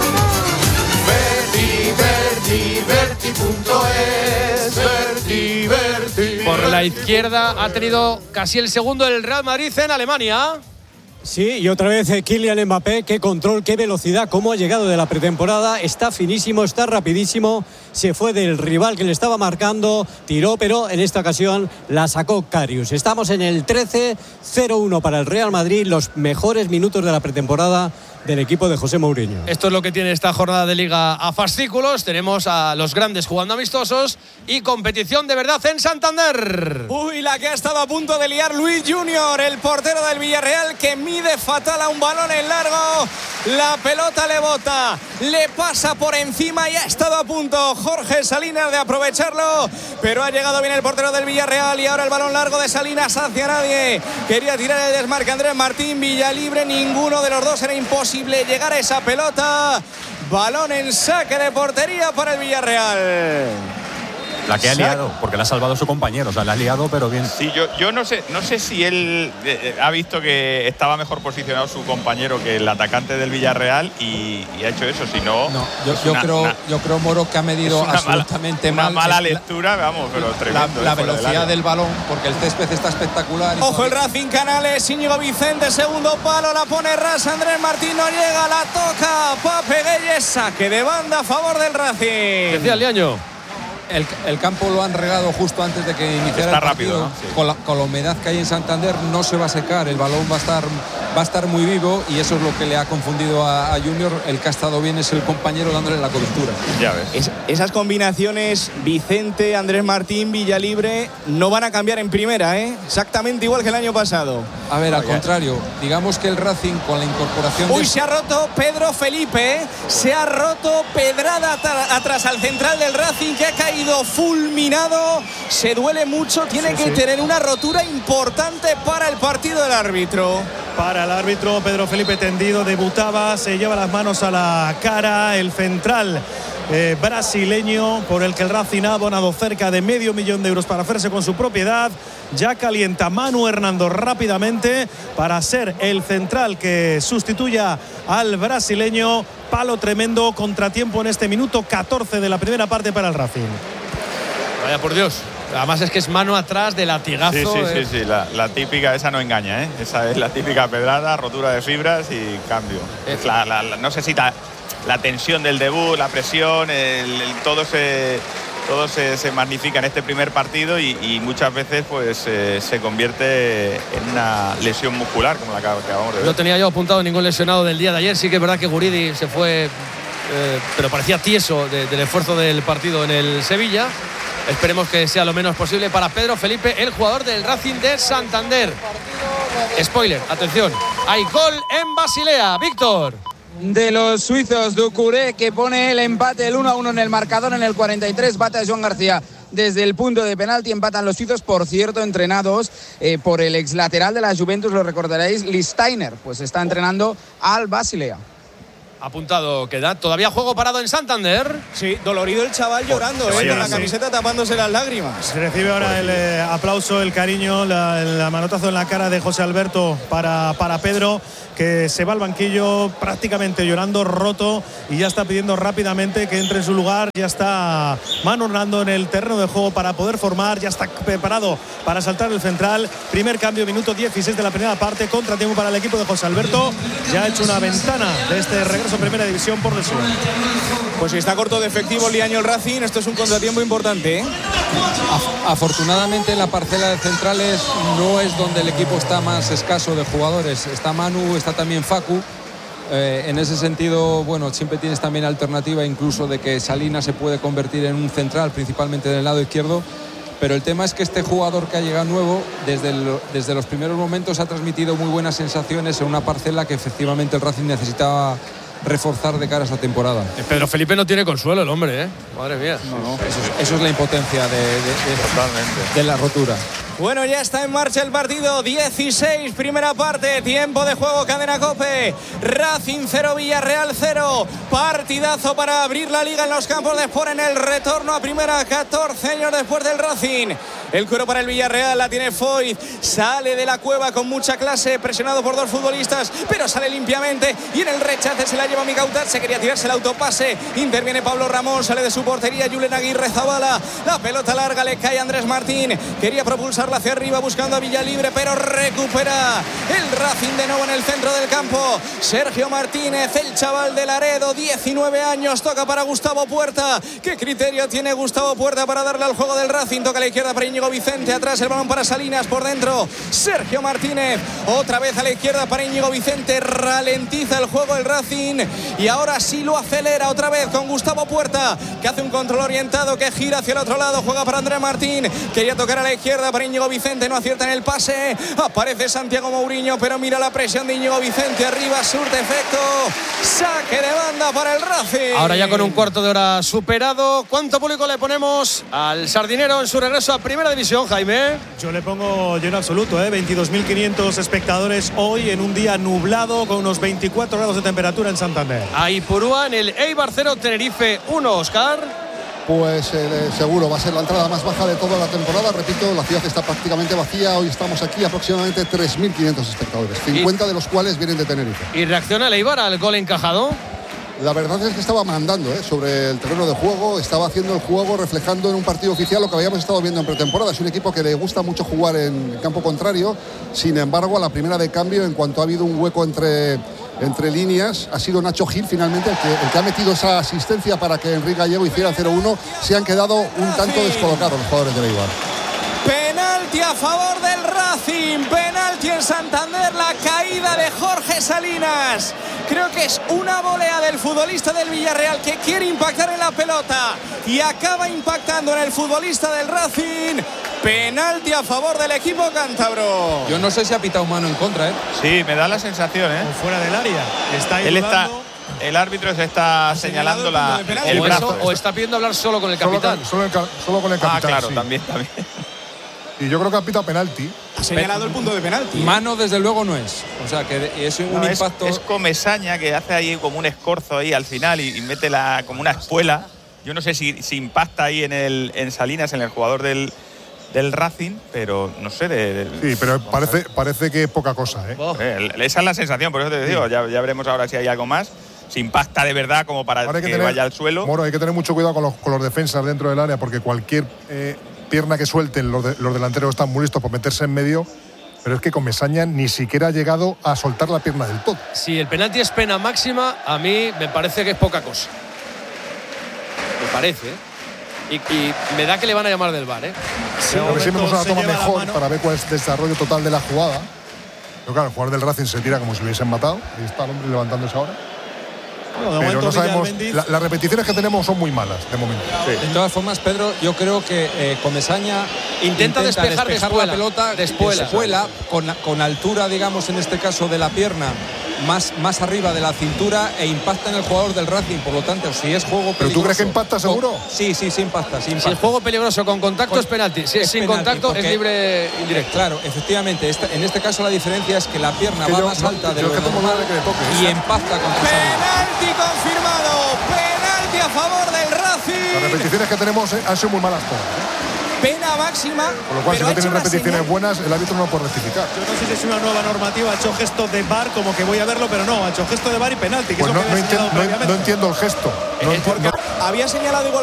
Berti. Por la izquierda ha tenido casi el segundo el Real Madrid en Alemania. Sí, y otra vez Kylian Mbappé, qué control, qué velocidad, cómo ha llegado de la pretemporada, está finísimo, está rapidísimo, se fue del rival que le estaba marcando, tiró, pero en esta ocasión la sacó Karius. Estamos en el 13-0-1 para el Real Madrid, los mejores minutos de la pretemporada del equipo de José Mourinho. Esto es lo que tiene esta jornada de Liga a fascículos. Tenemos a los grandes jugando amistosos y competición de verdad en Santander. Uy, la que ha estado a punto de liar Luis Junior, el portero del Villarreal, que mide fatal a un balón en largo. La pelota le bota, le pasa por encima y ha estado a punto Jorge Salinas de aprovecharlo, pero ha llegado bien el portero del Villarreal y ahora el balón largo de Salinas hacia nadie. Quería tirar el desmarque Andrés Martín, Villalibre, ninguno de los dos, era imposible llegar a esa pelota. Balón en saque de portería para el Villarreal. La que ha liado, porque la ha salvado su compañero, o sea, la ha liado, pero bien. Sí, yo no sé si él ha visto que estaba mejor posicionado su compañero que el atacante del Villarreal y ha hecho eso, si no. No, yo creo, Moro, que ha medido absolutamente una mal. Mala lectura, vamos, pero tremendo. La velocidad del balón, porque el césped está espectacular. Ojo el Racing Canales, Íñigo Vicente, segundo palo, la pone ras, Andrés Martín no llega, la toca Pape Gueye, saque de banda a favor del Racing. Decía Liaño. El campo lo han regado justo antes de que iniciara el partido. Rápido, ¿no? Sí. Con la humedad que hay en Santander no se va a secar, el balón va a estar muy vivo y eso es lo que le ha confundido a Junior. El que ha estado bien es el compañero dándole la cobertura. Ya ves. Esas combinaciones, Vicente, Andrés Martín, Villalibre, no van a cambiar en primera, exactamente igual que el año pasado. A ver, al contrario, digamos que el Racing con la incorporación Uy, se ha roto Pedro Felipe, se ha roto pedrada atrás al central del Racing, que ha caído fulminado, se duele mucho, tiene que tener una rotura importante para el partido del árbitro. Para el árbitro, Pedro Felipe tendido, debutaba, se lleva las manos a la cara, el central brasileño, por el que el Racing ha abonado cerca de $500,000 de euros para hacerse con su propiedad. Ya calienta Manu Hernando rápidamente para ser el central que sustituya al brasileño. Palo tremendo, contratiempo en este minuto 14 de la primera parte para el Racing. Vaya por Dios. Además es que es mano atrás de latigazo. Sí. La típica, esa no engaña, ¿eh? Esa es la típica pedrada, rotura de fibras y cambio. No sé si la tensión del debut, la presión, todo se magnifica en este primer partido y muchas veces pues se convierte en una lesión muscular como la que acabamos de ver. No tenía yo apuntado ningún lesionado del día de ayer. Sí que es verdad que Guridi se fue, pero parecía tieso del esfuerzo del partido en el Sevilla. Esperemos que sea lo menos posible para Pedro Felipe, el jugador del Racing de Santander. Spoiler, atención, hay gol en Basilea. Víctor. De los suizos, Doucouré, que pone el empate, el 1-1 en el marcador en el 43, bate a Joan García desde el punto de penalti, empatan los suizos, por cierto, entrenados por el ex lateral de la Juventus, lo recordaréis, Lichtsteiner, pues está entrenando al Basilea. Apuntado queda. ¿Todavía juego parado en Santander? Sí, dolorido el chaval llorando, con la camiseta tapándose las lágrimas. Se recibe ahora el aplauso, el cariño, el manotazo en la cara de José Alberto para Pedro, que se va al banquillo prácticamente llorando, roto, y ya está pidiendo rápidamente que entre en su lugar. Ya está Manu Hernando en el terreno de juego para poder formar, ya está preparado para saltar el central. Primer cambio, minuto 16 de la primera parte, contratiempo para el equipo de José Alberto. Ya ha hecho una ventana de este regreso a primera división por lesión. Pues si está corto de efectivo Liaño el Racing, esto es un contratiempo importante, ¿eh? Afortunadamente en la parcela de centrales no es donde el equipo está más escaso de jugadores. Está Manu, está también Facu. En ese sentido, bueno, siempre tienes también alternativa incluso de que Salinas se puede convertir en un central, principalmente del lado izquierdo. Pero el tema es que este jugador que ha llegado nuevo, desde los primeros momentos ha transmitido muy buenas sensaciones en una parcela que efectivamente el Racing necesitaba reforzar de cara a esta temporada. Pedro Felipe no tiene consuelo el hombre, ¿eh? Madre mía. No. Eso es la impotencia de la rotura. Bueno, ya está en marcha el partido. 16, primera parte, tiempo de juego, Cadena COPE. Racing 0, Villarreal 0. Partidazo para abrir la liga en los campos de Sport en el retorno a primera, 14 años después del Racing. El cuero para el Villarreal, la tiene Foyt. Sale de la cueva con mucha clase, presionado por dos futbolistas, pero sale limpiamente y en el rechace se la lleva Micautat. Se quería tirarse el autopase. Interviene Pablo Ramón, sale de su portería Julen Aguirre Zabala. La pelota larga le cae a Andrés Martín. Quería propulsarla hacia arriba buscando a Villalibre, pero recupera el Racing de nuevo en el centro del campo. Sergio Martínez, el chaval de Laredo, 19 años, toca para Gustavo Puerta. ¿Qué criterio tiene Gustavo Puerta para darle al juego del Racing? Toca a la izquierda para Íñigo Vicente, atrás el balón para Salinas, por dentro Sergio Martínez, otra vez a la izquierda para Íñigo Vicente. Ralentiza el juego el Racing y ahora sí lo acelera otra vez con Gustavo Puerta, que hace un control orientado, que gira hacia el otro lado, juega para Andrés Martín, quería tocar a la izquierda para Íñigo Vicente, no acierta en el pase. Aparece Santiago Mourinho, pero mira la presión de Íñigo Vicente, arriba surte efecto. Saque de banda para el Racing. Ahora ya con un cuarto de hora superado, ¿cuánto público le ponemos al Sardinero en su regreso a primera división, Jaime? Yo le pongo lleno absoluto, 22.500 espectadores hoy en un día nublado con unos 24 grados de temperatura en Santander. Ahí Purúa en el Eibar 0, Tenerife 1, Oscar. Pues seguro va a ser la entrada más baja de toda la temporada. Repito, la ciudad está prácticamente vacía. Hoy estamos aquí aproximadamente 3.500 espectadores, 50 de los cuales vienen de Tenerife. ¿Y reacciona el Eibar al gol encajado? La verdad es que estaba mandando sobre el terreno de juego, estaba haciendo el juego, reflejando en un partido oficial lo que habíamos estado viendo en pretemporada. Es un equipo que le gusta mucho jugar en campo contrario. Sin embargo, a la primera de cambio, en cuanto ha habido un hueco entre líneas, ha sido Nacho Gil finalmente el que ha metido esa asistencia para que Enrique Gallego hiciera el 0-1. Se han quedado un tanto descolocados los jugadores del Eibar. Penalti a favor del Racing, penalti en Santander, la caída de Jorge Salinas. Creo que es una volea del futbolista del Villarreal que quiere impactar en la pelota y acaba impactando en el futbolista del Racing. Penalti a favor del equipo cántabro. Yo no sé si ha pitado mano en contra, ¿eh? Sí, me da la sensación, ¿eh? O fuera del área. El árbitro se está señalando el brazo. O está pidiendo hablar solo con el capitán. Solo con el capitán. Claro, sí. también. Y yo creo que ha pitado penalti. Ha señalado el punto de penalti. Mano desde luego no es. O sea, que es impacto. Es Comesaña que hace ahí como un escorzo ahí al final y mete como una espuela. Yo no sé si impacta ahí en Salinas, en el jugador del Racing, pero no sé. Sí, pero parece que es poca cosa, ¿eh? Esa es la sensación, por eso te digo. Ya veremos ahora si hay algo más. Si impacta de verdad como para que vaya al suelo. Moro, hay que tener mucho cuidado con los defensas dentro del área, porque cualquier pierna que suelten los delanteros están muy listos por meterse en medio. Pero es que Comesaña ni siquiera ha llegado a soltar la pierna del todo. Si el penalti es pena máxima, a mí me parece que es poca cosa. Me parece, Y me da que le van a llamar del VAR, Sí, a ver si vemos una toma mejor para ver cuál es el desarrollo total de la jugada. Pero claro, el jugador del Racing se tira como si lo hubiesen matado. Ahí está el hombre levantándose ahora. Pero no sabemos. Las repeticiones que tenemos son muy malas de momento. De todas formas, Pedro, yo creo que Comesaña intenta despejar la pelota de espuela con altura, digamos, en este caso de la pierna, más arriba de la cintura, e impacta en el jugador del Racing. Por lo tanto, si es juego peligroso. ¿Pero tú crees que impacta seguro? Sí, impacta. Si el juego peligroso con contacto es penalti. Si es sin contacto es libre indirecto. Claro, efectivamente. En este caso la diferencia es que la pierna va más alta de lo normal y impacta contra penalti confirmado. Penalti a favor del Racing. Las repeticiones que tenemos han sido muy malas todas. Pena máxima. Por lo cual, si no tienen repeticiones buenas, el árbitro no puede rectificar. Yo no sé si es una nueva normativa. Ha hecho gesto de VAR, como que voy a verlo, pero no. Ha hecho gesto de VAR y penalti. Pues no entiendo el gesto. Había señalado igual